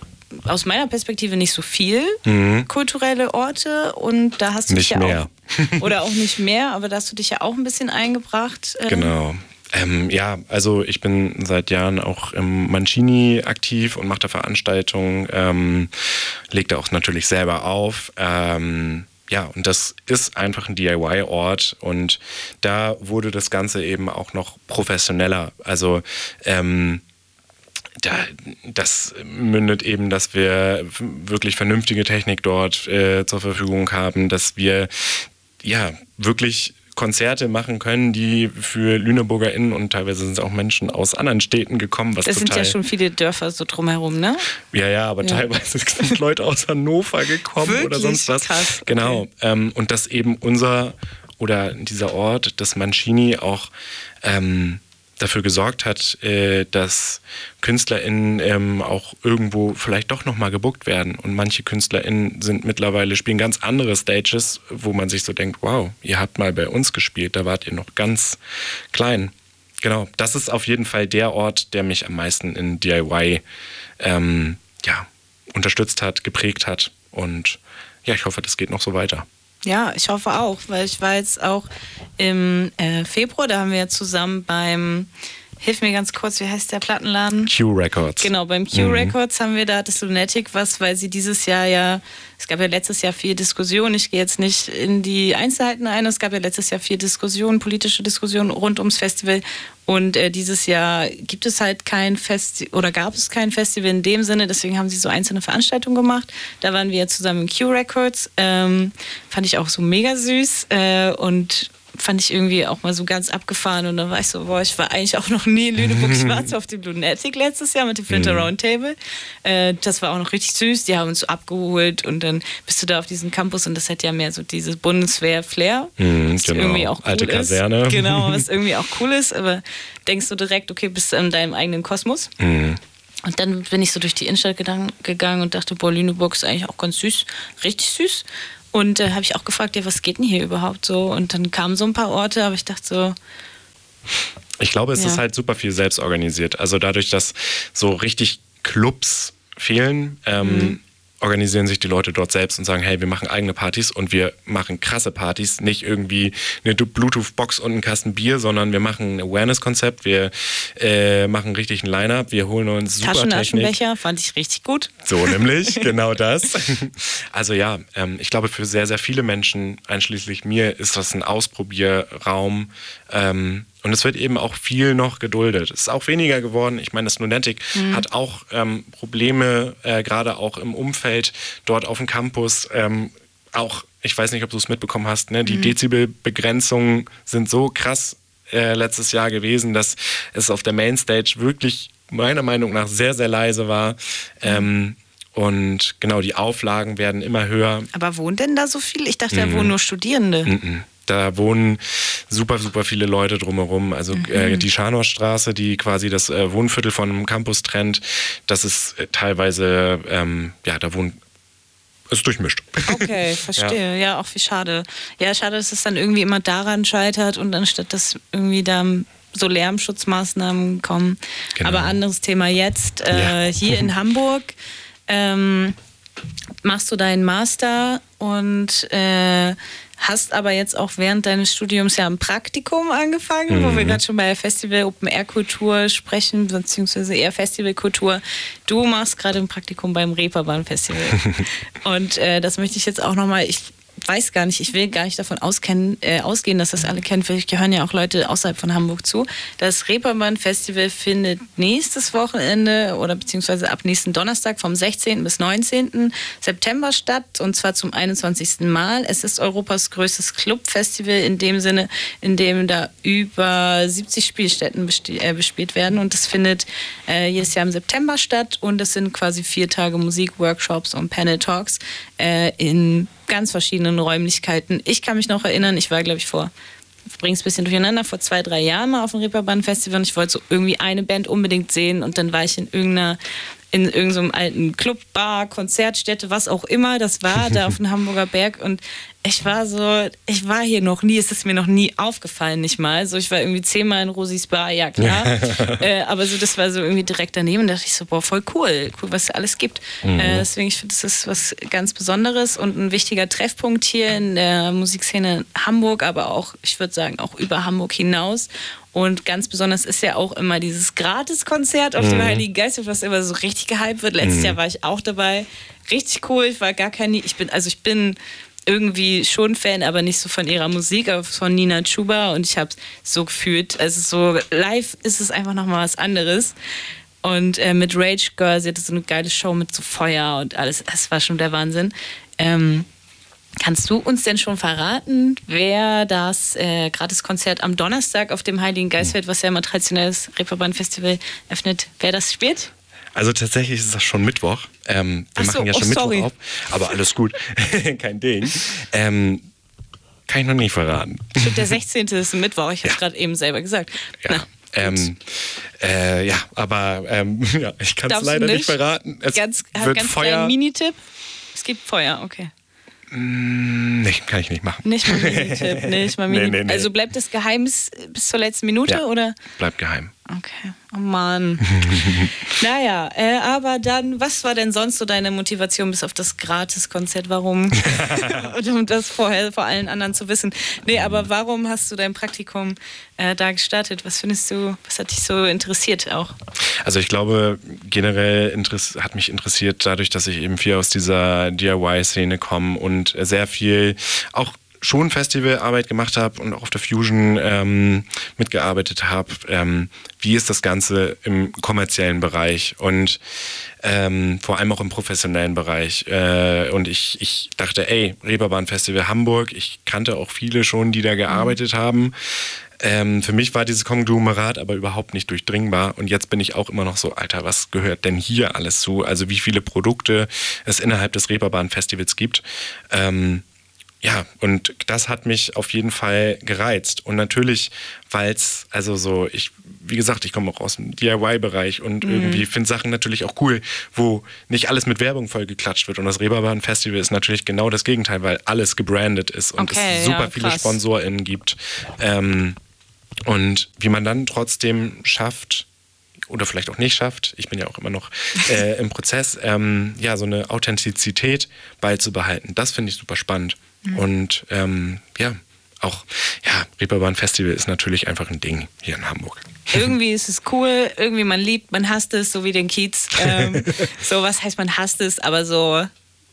Speaker 2: aus meiner Perspektive nicht so viel mhm. kulturelle Orte und da hast du
Speaker 1: nicht
Speaker 2: dich ja
Speaker 1: mehr.
Speaker 2: auch, oder auch nicht mehr, aber da hast du dich ja auch ein bisschen eingebracht. Äh,
Speaker 1: genau. Ähm, ja, also ich bin seit Jahren auch im Mancini aktiv und mache da Veranstaltungen, ähm, lege da auch natürlich selber auf. Ähm, ja, und das ist einfach ein D I Y-Ort und da wurde das Ganze eben auch noch professioneller. Also ähm, Da, das mündet eben, dass wir wirklich vernünftige Technik dort äh, zur Verfügung haben, dass wir ja wirklich Konzerte machen können, die für LüneburgerInnen und teilweise sind es auch Menschen aus anderen Städten gekommen. Was
Speaker 2: das
Speaker 1: total,
Speaker 2: sind ja schon viele Dörfer so drumherum, ne?
Speaker 1: Ja, ja, aber ja. teilweise sind Leute aus Hannover gekommen
Speaker 2: wirklich?
Speaker 1: Oder sonst was.
Speaker 2: Krass.
Speaker 1: Genau.
Speaker 2: Okay.
Speaker 1: Ähm, und dass eben unser oder dieser Ort, das Mancini auch ähm, dafür gesorgt hat, äh, dass KünstlerInnen ähm, auch irgendwo vielleicht doch nochmal gebuckt werden. Und manche KünstlerInnen sind mittlerweile, spielen ganz andere Stages, wo man sich so denkt, wow, ihr habt mal bei uns gespielt, da wart ihr noch ganz klein. Genau, das ist auf jeden Fall der Ort, der mich am meisten in D I Y ähm, ja, unterstützt hat, geprägt hat. Und ja, ich hoffe, das geht noch so weiter.
Speaker 2: Ja, ich hoffe auch, weil ich war jetzt auch im äh, Februar, da haben wir ja zusammen beim hilf mir ganz kurz, wie heißt der Plattenladen?
Speaker 1: Q Records.
Speaker 2: Genau, beim Q mhm. Records haben wir da das Lunatic was, weil sie dieses Jahr ja, es gab ja letztes Jahr viel Diskussion, ich gehe jetzt nicht in die Einzelheiten ein, es gab ja letztes Jahr viel Diskussion, politische Diskussion rund ums Festival und äh, dieses Jahr gibt es halt kein Festival, oder gab es kein Festival in dem Sinne, deswegen haben sie so einzelne Veranstaltungen gemacht, da waren wir ja zusammen im Q Records, ähm, fand ich auch so mega süß äh, und fand ich irgendwie auch mal so ganz abgefahren und dann war ich so, boah, ich war eigentlich auch noch nie in Lüneburg, ich war zwar auf dem Lunatic letztes Jahr mit dem Flinter Roundtable, äh, das war auch noch richtig süß, die haben uns so abgeholt und dann bist du da auf diesem Campus und das hat ja mehr so dieses Bundeswehr-Flair,
Speaker 1: mhm,
Speaker 2: was
Speaker 1: genau.
Speaker 2: irgendwie auch cool
Speaker 1: Alte Kaserne.
Speaker 2: ist. Genau, was irgendwie auch cool ist, aber denkst du direkt, okay, bist du in deinem eigenen Kosmos.
Speaker 1: Mhm.
Speaker 2: Und dann bin ich so durch die Innenstadt gegangen und dachte, boah, Lüneburg ist eigentlich auch ganz süß, richtig süß. Und da äh, habe ich auch gefragt, ja, was geht denn hier überhaupt so? Und dann kamen so ein paar Orte, aber ich dachte so...
Speaker 1: Ich glaube, es
Speaker 2: ja.
Speaker 1: ist halt super viel selbst organisiert. Also dadurch, dass so richtig Clubs fehlen, ähm, mhm. organisieren sich die Leute dort selbst und sagen, hey, wir machen eigene Partys und wir machen krasse Partys, nicht irgendwie eine Bluetooth-Box und einen Kasten Bier, sondern wir machen ein Awareness-Konzept, wir äh, machen richtig ein Line-Up, wir holen uns super Technik.
Speaker 2: Taschenaschenbecher, fand ich richtig gut.
Speaker 1: So nämlich, genau das. Also ja, ähm, ich glaube, für sehr, sehr viele Menschen, einschließlich mir, ist das ein Ausprobierraum, ähm, und es wird eben auch viel noch geduldet. Es ist auch weniger geworden. Ich meine, das Lunatic mhm. hat auch ähm, Probleme, äh, gerade auch im Umfeld dort auf dem Campus. Ähm, auch, ich weiß nicht, ob du es mitbekommen hast, ne? Die mhm. Dezibelbegrenzungen sind so krass äh, letztes Jahr gewesen, dass es auf der Mainstage wirklich meiner Meinung nach sehr, sehr leise war. Mhm. Ähm, und genau, die Auflagen werden immer höher.
Speaker 2: Aber wohnen denn da so viele? Ich dachte, mhm. da wohnen nur Studierende.
Speaker 1: Mhm. Da wohnen super, super viele Leute drumherum. Also mhm. äh, die Scharnhorststraße, die quasi das äh, Wohnviertel von einem Campus trennt, das ist äh, teilweise, ähm, ja, da wohnen, ist durchmischt.
Speaker 2: Okay, verstehe. Ja. ja, auch wie schade. Ja, schade, dass es dann irgendwie immer daran scheitert und anstatt dass irgendwie da so Lärmschutzmaßnahmen kommen. Genau. Aber anderes Thema jetzt. Äh, ja. Hier in Hamburg ähm, machst du deinen Master und äh, hast aber jetzt auch während deines Studiums ja ein Praktikum angefangen, mhm. wo wir gerade schon bei der Festival Open Air Kultur sprechen, beziehungsweise eher Festivalkultur. Du machst gerade ein Praktikum beim Reeperbahn Festival. Und äh, das möchte ich jetzt auch nochmal, ich weiß gar nicht, ich will gar nicht davon auskennen, äh, ausgehen, dass das alle kennen. Vielleicht gehören ja auch Leute außerhalb von Hamburg zu. Das Reeperbahn Festival findet nächstes Wochenende oder beziehungsweise ab nächsten Donnerstag vom sechzehnten bis neunzehnten September statt und zwar zum einundzwanzigsten Mal. Es ist Europas größtes Clubfestival in dem Sinne, in dem da über siebzig Spielstätten besti- äh, bespielt werden und das findet äh, jedes Jahr im September statt und es sind quasi vier Tage Musik, Workshops und Panel Talks äh, in ganz verschiedenen Räumlichkeiten. Ich kann mich noch erinnern, ich war, glaube ich, vor, ich bringe es ein bisschen durcheinander, vor zwei, drei Jahren mal auf dem Reeperbahn-Festival und ich wollte so irgendwie eine Band unbedingt sehen und dann war ich in irgendeiner, in irgendeinem alten Club, Bar, Konzertstätte, was auch immer das war, da auf dem Hamburger Berg und ich war so, ich war hier noch nie, es ist mir noch nie aufgefallen, nicht mal. So, ich war irgendwie zehnmal in Rosis Bar, ja klar. äh, aber so, das war so irgendwie direkt daneben. Da dachte ich so, boah, voll cool, cool, was es alles gibt. Mhm. Äh, deswegen, ich finde, das ist was ganz Besonderes und ein wichtiger Treffpunkt hier in der Musikszene Hamburg, aber auch, ich würde sagen, auch über Hamburg hinaus. Und ganz besonders ist ja auch immer dieses Gratiskonzert auf mhm. dem Heiligen Geist, was immer so richtig gehypt wird. Letztes mhm. Jahr war ich auch dabei. Richtig cool, ich war gar kein, ich bin, also ich bin irgendwie schon Fan, aber nicht so von ihrer Musik, aber von Nina Chuba und ich habe es so gefühlt. Also so live ist es einfach nochmal was anderes. Und äh, mit Rage Girl, sie hatte so eine geile Show mit so Feuer und alles. Das war schon der Wahnsinn. Ähm, kannst du uns denn schon verraten, wer das äh, Gratiskonzert am Donnerstag auf dem Heiligen Geistfeld, was ja immer traditionelles Reeperbahn-Festival öffnet, wer das spielt?
Speaker 1: Also tatsächlich ist das schon Mittwoch. Ähm, wir
Speaker 2: so,
Speaker 1: machen ja schon
Speaker 2: oh,
Speaker 1: Mittwoch
Speaker 2: sorry.
Speaker 1: auf, aber alles gut, kein Ding. Ähm, kann ich noch nicht verraten.
Speaker 2: Stimmt, der sechzehnte ist ein Mittwoch, ich habe es ja. gerade eben selber gesagt.
Speaker 1: Ja,
Speaker 2: Na,
Speaker 1: ähm, äh, ja aber ähm, ja, ich kann es leider nicht? nicht verraten. Es
Speaker 2: ganz
Speaker 1: wird
Speaker 2: ganz
Speaker 1: Feuer.
Speaker 2: kleinen Minitipp. Es gibt Feuer, okay.
Speaker 1: Nee, kann ich nicht machen.
Speaker 2: Nicht mal Mini-Tipp, nicht mal Mini-Tipp.
Speaker 1: Nee, nee, nee.
Speaker 2: Also bleibt das geheim bis, bis zur letzten Minute,
Speaker 1: ja,
Speaker 2: oder?
Speaker 1: Bleibt geheim.
Speaker 2: Okay, oh Mann. Naja, äh, aber dann, was war denn sonst so deine Motivation bis auf das Gratis-Konzert? Warum? Um das vorher vor allen anderen zu wissen. Nee, aber warum hast du dein Praktikum äh, da gestartet? Was findest du, was hat dich so interessiert auch?
Speaker 1: Also ich glaube, generell interess- hat mich interessiert dadurch, dass ich eben viel aus dieser D I Y-Szene komme und sehr viel auch schon Festivalarbeit gemacht habe und auch auf der Fusion ähm, mitgearbeitet habe. Ähm, wie ist das Ganze im kommerziellen Bereich und ähm, vor allem auch im professionellen Bereich. Äh, und ich, ich dachte, ey, Reeperbahn Festival Hamburg, ich kannte auch viele schon, die da gearbeitet mhm. haben. Ähm, für mich war dieses Konglomerat aber überhaupt nicht durchdringbar und jetzt bin ich auch immer noch so, Alter, was gehört denn hier alles zu? Also wie viele Produkte es innerhalb des Reeperbahn Festivals gibt. Ähm, Ja, und das hat mich auf jeden Fall gereizt. Und natürlich, weil es, also so, ich, wie gesagt, ich komme auch aus dem D I Y-Bereich und mhm. irgendwie finde Sachen natürlich auch cool, wo nicht alles mit Werbung vollgeklatscht wird. Und das Reeperbahn Festival ist natürlich genau das Gegenteil, weil alles gebrandet ist und
Speaker 2: okay,
Speaker 1: es super
Speaker 2: ja,
Speaker 1: viele SponsorInnen gibt. Ähm, und wie man dann trotzdem schafft, oder vielleicht auch nicht schafft, ich bin ja auch immer noch äh, im Prozess, ähm, ja, so eine Authentizität beizubehalten. Das finde ich super spannend. Mhm. Und ähm, ja, auch, ja, Reeperbahn Festival ist natürlich einfach ein Ding hier in Hamburg.
Speaker 2: Irgendwie ist es cool, irgendwie man liebt, man hasst es, so wie den Kiez. Ähm, so, was heißt man hasst es, aber so...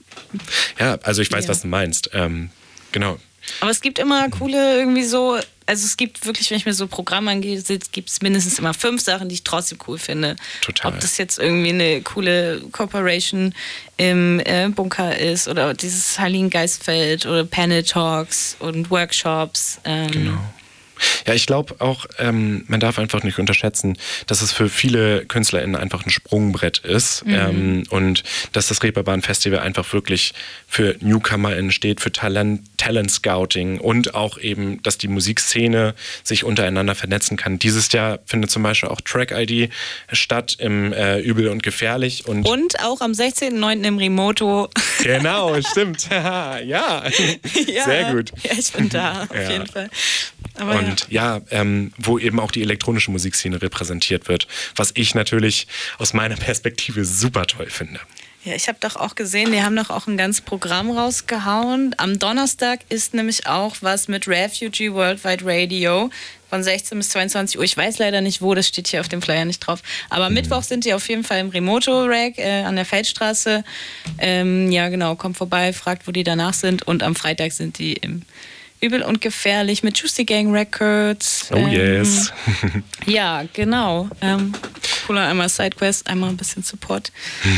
Speaker 1: Ja, also ich weiß,
Speaker 2: ja.
Speaker 1: was du meinst. Ähm, genau.
Speaker 2: Aber es gibt immer coole irgendwie so, also es gibt wirklich, wenn ich mir so Programme angehe, gibt es mindestens immer fünf Sachen, die ich trotzdem cool finde.
Speaker 1: Total.
Speaker 2: Ob das jetzt irgendwie eine coole Corporation im äh, Bunker ist oder dieses Heiligen Geistfeld oder Panel Talks und Workshops. Ähm.
Speaker 1: Genau. Ja, ich glaube auch, ähm, man darf einfach nicht unterschätzen, dass es für viele KünstlerInnen einfach ein Sprungbrett ist mhm. ähm, und dass das Reeperbahn Festival einfach wirklich für NewcomerInnen steht, für Talent, Talent Scouting und auch eben, dass die Musikszene sich untereinander vernetzen kann. Dieses Jahr findet zum Beispiel auch Track I D statt im äh, Übel und Gefährlich. Und,
Speaker 2: und auch am sechzehnten neunten im Remoto.
Speaker 1: Genau, stimmt. ja. ja, sehr gut.
Speaker 2: Ja, ich bin da, auf
Speaker 1: ja.
Speaker 2: jeden Fall. Aber
Speaker 1: und ja, ja ähm, wo eben auch die elektronische Musikszene repräsentiert wird, was ich natürlich aus meiner Perspektive super toll finde.
Speaker 2: Ja, ich habe doch auch gesehen, die haben doch auch ein ganzes Programm rausgehauen. Am Donnerstag ist nämlich auch was mit Refugee Worldwide Radio von sechzehn bis zweiundzwanzig Uhr. Ich weiß leider nicht wo, das steht hier auf dem Flyer nicht drauf. Aber mhm. Mittwoch sind die auf jeden Fall im Remoto-Rack äh, an der Feldstraße. Ähm, ja, genau, kommt vorbei, fragt, wo die danach sind. Und am Freitag sind die im Übel und Gefährlich mit Juicy Gang Records.
Speaker 1: Oh ähm, yes.
Speaker 2: Ja, genau. Ähm, cooler, einmal Sidequest, einmal ein bisschen Support.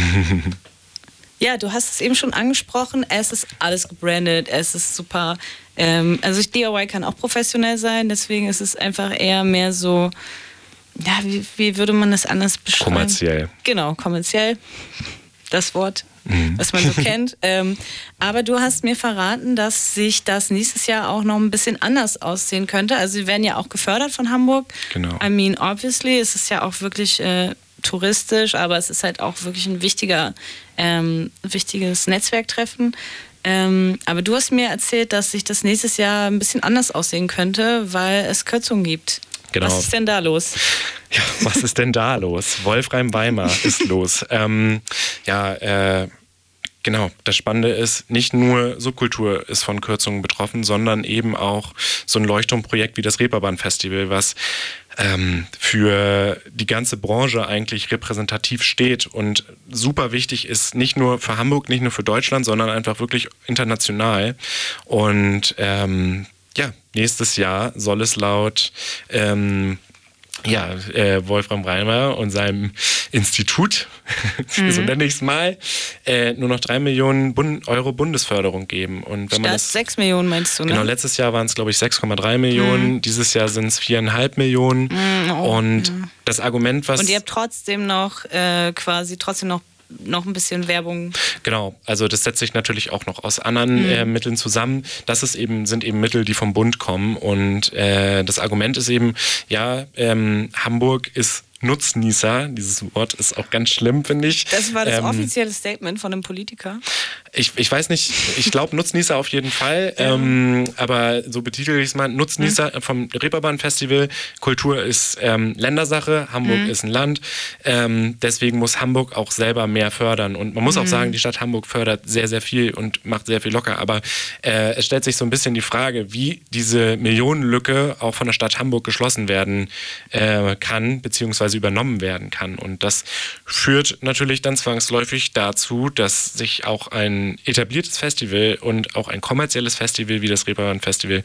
Speaker 2: Ja, du hast es eben schon angesprochen, es ist alles gebrandet, es ist super. Ähm, also D I Y kann auch professionell sein, deswegen ist es einfach eher mehr so, ja, wie, wie würde man das anders beschreiben?
Speaker 1: Kommerziell.
Speaker 2: Genau, kommerziell. Das Wort, mhm. was man so kennt. Ähm, aber du hast mir verraten, dass sich das nächstes Jahr auch noch ein bisschen anders aussehen könnte. Also sie werden ja auch gefördert von Hamburg.
Speaker 1: Genau.
Speaker 2: I mean, obviously, es ist ja auch wirklich äh, touristisch, aber es ist halt auch wirklich ein wichtiger, ähm, wichtiges Netzwerktreffen. Ähm, aber du hast mir erzählt, dass sich das nächstes Jahr ein bisschen anders aussehen könnte, weil es Kürzungen gibt.
Speaker 1: Genau.
Speaker 2: Was ist denn da los?
Speaker 1: Ja, was ist denn da los? Wolfram-Weimar ist los. Ähm, ja, äh, genau. Das Spannende ist, nicht nur Subkultur ist von Kürzungen betroffen, sondern eben auch so ein Leuchtturmprojekt wie das Reeperbahn Festival, was ähm, für die ganze Branche eigentlich repräsentativ steht und super wichtig ist, nicht nur für Hamburg, nicht nur für Deutschland, sondern einfach wirklich international. Und ähm, ja, nächstes Jahr soll es laut ähm, ja, äh, Wolfram Weimar und seinem Institut, mhm. so nenne ich es mal, äh, nur noch drei Millionen Bund- Euro Bundesförderung geben. Und wenn
Speaker 2: Statt
Speaker 1: man das,
Speaker 2: sechs Millionen meinst du, ne?
Speaker 1: Genau, letztes Jahr waren es, glaube ich, sechs Komma drei Millionen. Mhm. Dieses Jahr sind es vier Komma fünf Millionen. Mhm, oh, und ja. das Argument, was...
Speaker 2: Und ihr habt trotzdem noch äh, quasi trotzdem noch noch ein bisschen Werbung.
Speaker 1: Genau, also das setzt sich natürlich auch noch aus anderen mhm. äh, Mitteln zusammen. Das ist eben, sind eben Mittel, die vom Bund kommen. Und äh, das Argument ist eben, ja, ähm, Hamburg ist Nutznießer. Dieses Wort ist auch ganz schlimm, finde ich.
Speaker 2: Das war das
Speaker 1: ähm,
Speaker 2: offizielle Statement von einem Politiker?
Speaker 1: Ich, ich weiß nicht, ich glaube Nutznießer auf jeden Fall, ja. ähm, aber so betitel ich es mal, Nutznießer mhm. vom Reeperbahn-Festival. Kultur ist ähm, Ländersache, Hamburg mhm. ist ein Land, ähm, deswegen muss Hamburg auch selber mehr fördern und man muss mhm. auch sagen, die Stadt Hamburg fördert sehr, sehr viel und macht sehr viel locker, aber äh, es stellt sich so ein bisschen die Frage, wie diese Millionenlücke auch von der Stadt Hamburg geschlossen werden äh, kann, beziehungsweise übernommen werden kann und das führt natürlich dann zwangsläufig dazu, dass sich auch ein etabliertes Festival und auch ein kommerzielles Festival wie das Reeperbahn Festival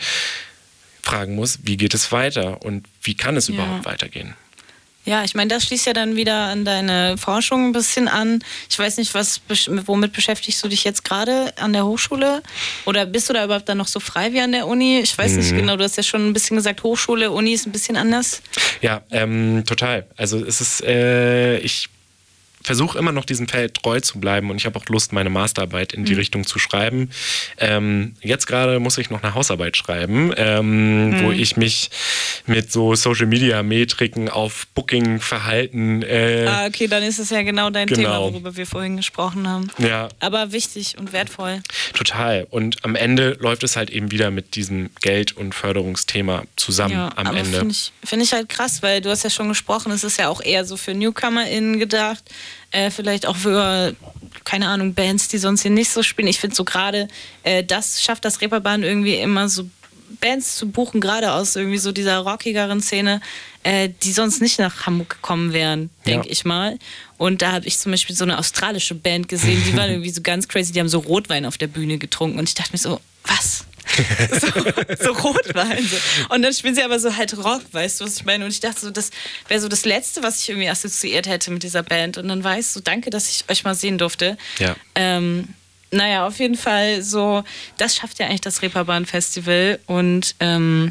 Speaker 1: fragen muss, wie geht es weiter und wie kann es ja. überhaupt weitergehen?
Speaker 2: Ja, ich meine, das schließt ja dann wieder an deine Forschung ein bisschen an. Ich weiß nicht, was, womit beschäftigst du dich jetzt gerade an der Hochschule? Oder bist du da überhaupt dann noch so frei wie an der Uni? Ich weiß mhm. nicht genau, du hast ja schon ein bisschen gesagt, Hochschule, Uni ist ein bisschen anders.
Speaker 1: Ja, ähm, total. Also es ist, äh, ich versuche immer noch diesem Feld treu zu bleiben und ich habe auch Lust, meine Masterarbeit in die mhm. Richtung zu schreiben. Ähm, jetzt gerade muss ich noch eine Hausarbeit schreiben, ähm, mhm. wo ich mich mit so Social-Media-Metriken auf Booking-Verhalten... Äh,
Speaker 2: ah, okay, dann ist es ja genau dein
Speaker 1: genau.
Speaker 2: Thema, worüber wir vorhin gesprochen haben.
Speaker 1: Ja.
Speaker 2: Aber wichtig und wertvoll.
Speaker 1: Total. Und am Ende läuft es halt eben wieder mit diesem Geld- und Förderungsthema zusammen
Speaker 2: ja,
Speaker 1: am
Speaker 2: aber
Speaker 1: Ende.
Speaker 2: Finde ich, find ich halt krass, weil du hast ja schon gesprochen, es ist ja auch eher so für NewcomerInnen gedacht. Äh, vielleicht auch für, keine Ahnung, Bands, die sonst hier nicht so spielen. Ich finde so gerade, äh, das schafft das Reeperbahn irgendwie immer so Bands zu buchen, gerade aus irgendwie so dieser rockigeren Szene, äh, die sonst nicht nach Hamburg gekommen wären, denke ja. ich mal. Und da habe ich zum Beispiel so eine australische Band gesehen, die war irgendwie so ganz crazy, die haben so Rotwein auf der Bühne getrunken und ich dachte mir so, was? so, so Rotwein. So. Und dann spielen sie aber so halt Rock, weißt du, was ich meine? Und ich dachte so, das wäre so das Letzte, was ich irgendwie assoziiert hätte mit dieser Band. Und dann war ich so, danke, dass ich euch mal sehen durfte.
Speaker 1: Ja.
Speaker 2: Ähm, naja, auf jeden Fall so, das schafft ja eigentlich das Reeperbahn-Festival. Und ähm,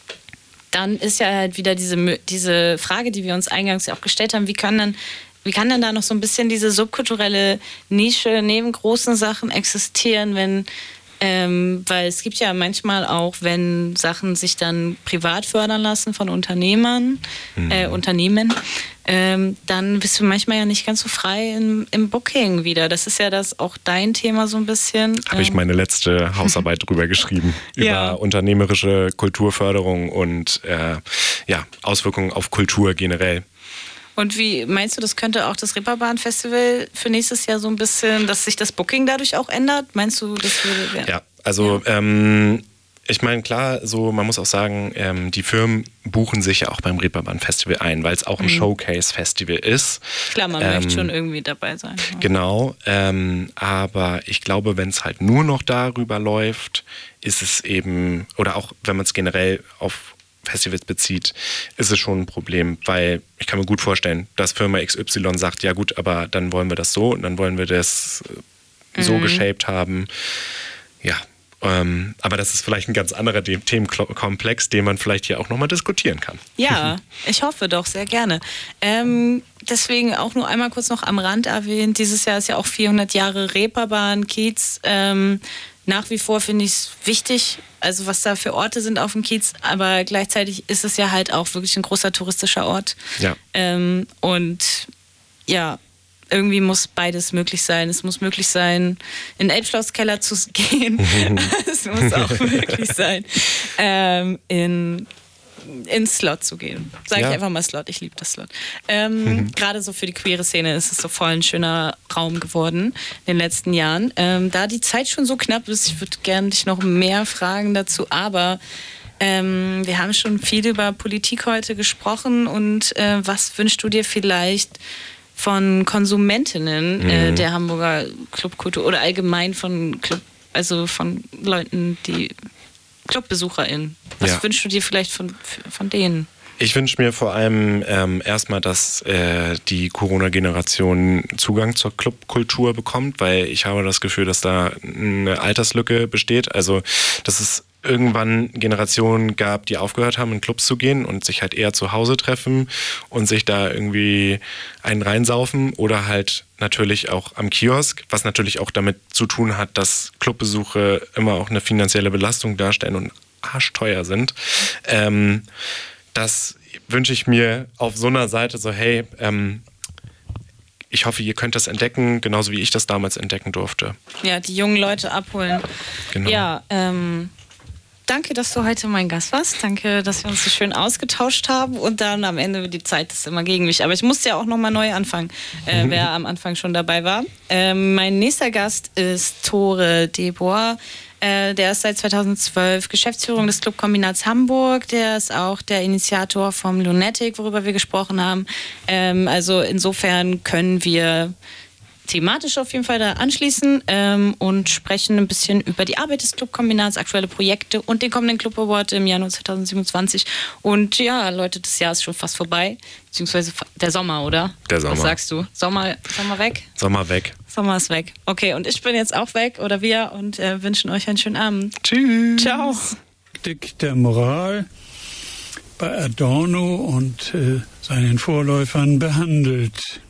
Speaker 2: dann ist ja halt wieder diese, diese Frage, die wir uns eingangs ja auch gestellt haben, wie kann dann Wie kann denn da noch so ein bisschen diese subkulturelle Nische neben großen Sachen existieren, wenn Ähm, weil es gibt ja manchmal auch, wenn Sachen sich dann privat fördern lassen von Unternehmern, mhm. äh, Unternehmen, ähm, dann bist du manchmal ja nicht ganz so frei im, im Booking wieder. Das ist ja das auch dein Thema so ein bisschen.
Speaker 1: Habe ich meine letzte Hausarbeit drüber geschrieben, über
Speaker 2: ja.
Speaker 1: unternehmerische Kulturförderung und äh, ja, Auswirkungen auf Kultur generell.
Speaker 2: Und wie meinst du, das könnte auch das Reeperbahn-Festival für nächstes Jahr so ein bisschen, dass sich das Booking dadurch auch ändert? Meinst du, das würde...
Speaker 1: Ja, also ja. Ähm, ich meine, klar, so man muss auch sagen, ähm, die Firmen buchen sich ja auch beim Reeperbahn-Festival ein, weil es auch ein mhm. Showcase-Festival ist.
Speaker 2: Klar, man ähm, möchte schon irgendwie dabei sein. Ja.
Speaker 1: Genau, ähm, aber ich glaube, wenn es halt nur noch darüber läuft, ist es eben, oder auch wenn man es generell auf Festivals bezieht, ist es schon ein Problem, weil ich kann mir gut vorstellen, dass Firma X Y sagt, ja gut, aber dann wollen wir das so und dann wollen wir das so mhm. geshaped haben. Ja, ähm, aber das ist vielleicht ein ganz anderer Themenkomplex, den man vielleicht hier auch nochmal diskutieren kann.
Speaker 2: Ja, ich hoffe doch, sehr gerne. Ähm, deswegen auch nur einmal kurz noch am Rand erwähnt, dieses Jahr ist ja auch vierhundert Jahre Reeperbahn, Kiez. Ähm, nach wie vor finde ich es wichtig, also was da für Orte sind auf dem Kiez, aber gleichzeitig ist es ja halt auch wirklich ein großer touristischer Ort.
Speaker 1: Ja.
Speaker 2: Ähm, und ja, irgendwie muss beides möglich sein. Es muss möglich sein, in den Elbschlosskeller zu gehen. Es muss auch möglich sein, ähm, in ins Slot zu gehen. Sag ja. ich einfach mal Slot, ich liebe das Slot. Ähm, mhm. Gerade so für die queere Szene ist es so voll ein schöner Raum geworden in den letzten Jahren. Ähm, da die Zeit schon so knapp ist, ich würde gerne dich noch mehr fragen dazu, aber ähm, wir haben schon viel über Politik heute gesprochen und äh, was wünschst du dir vielleicht von Konsumentinnen mhm. äh, der Hamburger Clubkultur oder allgemein von Club, also von Leuten, die ClubbesucherInnen. Was ja. wünschst du dir vielleicht von, von denen?
Speaker 1: Ich wünsche mir vor allem ähm, erstmal, dass äh, die Corona-Generation Zugang zur Clubkultur bekommt, weil ich habe das Gefühl, dass da eine Alterslücke besteht. Also, dass es irgendwann Generationen gab, die aufgehört haben, in Clubs zu gehen und sich halt eher zu Hause treffen und sich da irgendwie einen reinsaufen oder halt natürlich auch am Kiosk, was natürlich auch damit zu tun hat, dass Clubbesuche immer auch eine finanzielle Belastung darstellen und arschteuer sind. Ähm, das wünsche ich mir auf so einer Seite so, hey, ähm, ich ich hoffe, ihr könnt das entdecken, genauso wie ich das damals entdecken durfte.
Speaker 2: Ja, die jungen Leute abholen.
Speaker 1: Genau.
Speaker 2: Ja, ähm, danke, dass du heute mein Gast warst. Danke, dass wir uns so schön ausgetauscht haben. Und dann am Ende, die Zeit ist immer gegen mich. Aber ich musste ja auch nochmal neu anfangen, äh, mhm. wer am Anfang schon dabei war. Ähm, mein nächster Gast ist Tore Debois. Äh, der ist seit zweitausendzwölf Geschäftsführung des Clubkombinats Hamburg. Der ist auch der Initiator vom Lunatic, worüber wir gesprochen haben. Ähm, also insofern können wir thematisch auf jeden Fall da anschließen ähm, und sprechen ein bisschen über die Arbeit des Clubkombinats, aktuelle Projekte und den kommenden Club Award im Januar zweitausendsiebenundzwanzig. Und ja, Leute, das Jahr ist schon fast vorbei, beziehungsweise der Sommer, oder?
Speaker 1: Der Sommer.
Speaker 2: Was sagst du? Sommer, Sommer weg?
Speaker 1: Sommer weg.
Speaker 2: Sommer ist weg. Okay, und ich bin jetzt auch weg, oder wir, und äh, wünschen euch einen schönen Abend.
Speaker 1: Tschüss.
Speaker 2: Ciao.
Speaker 3: Kritik der Moral bei Adorno und äh, seinen Vorläufern behandelt.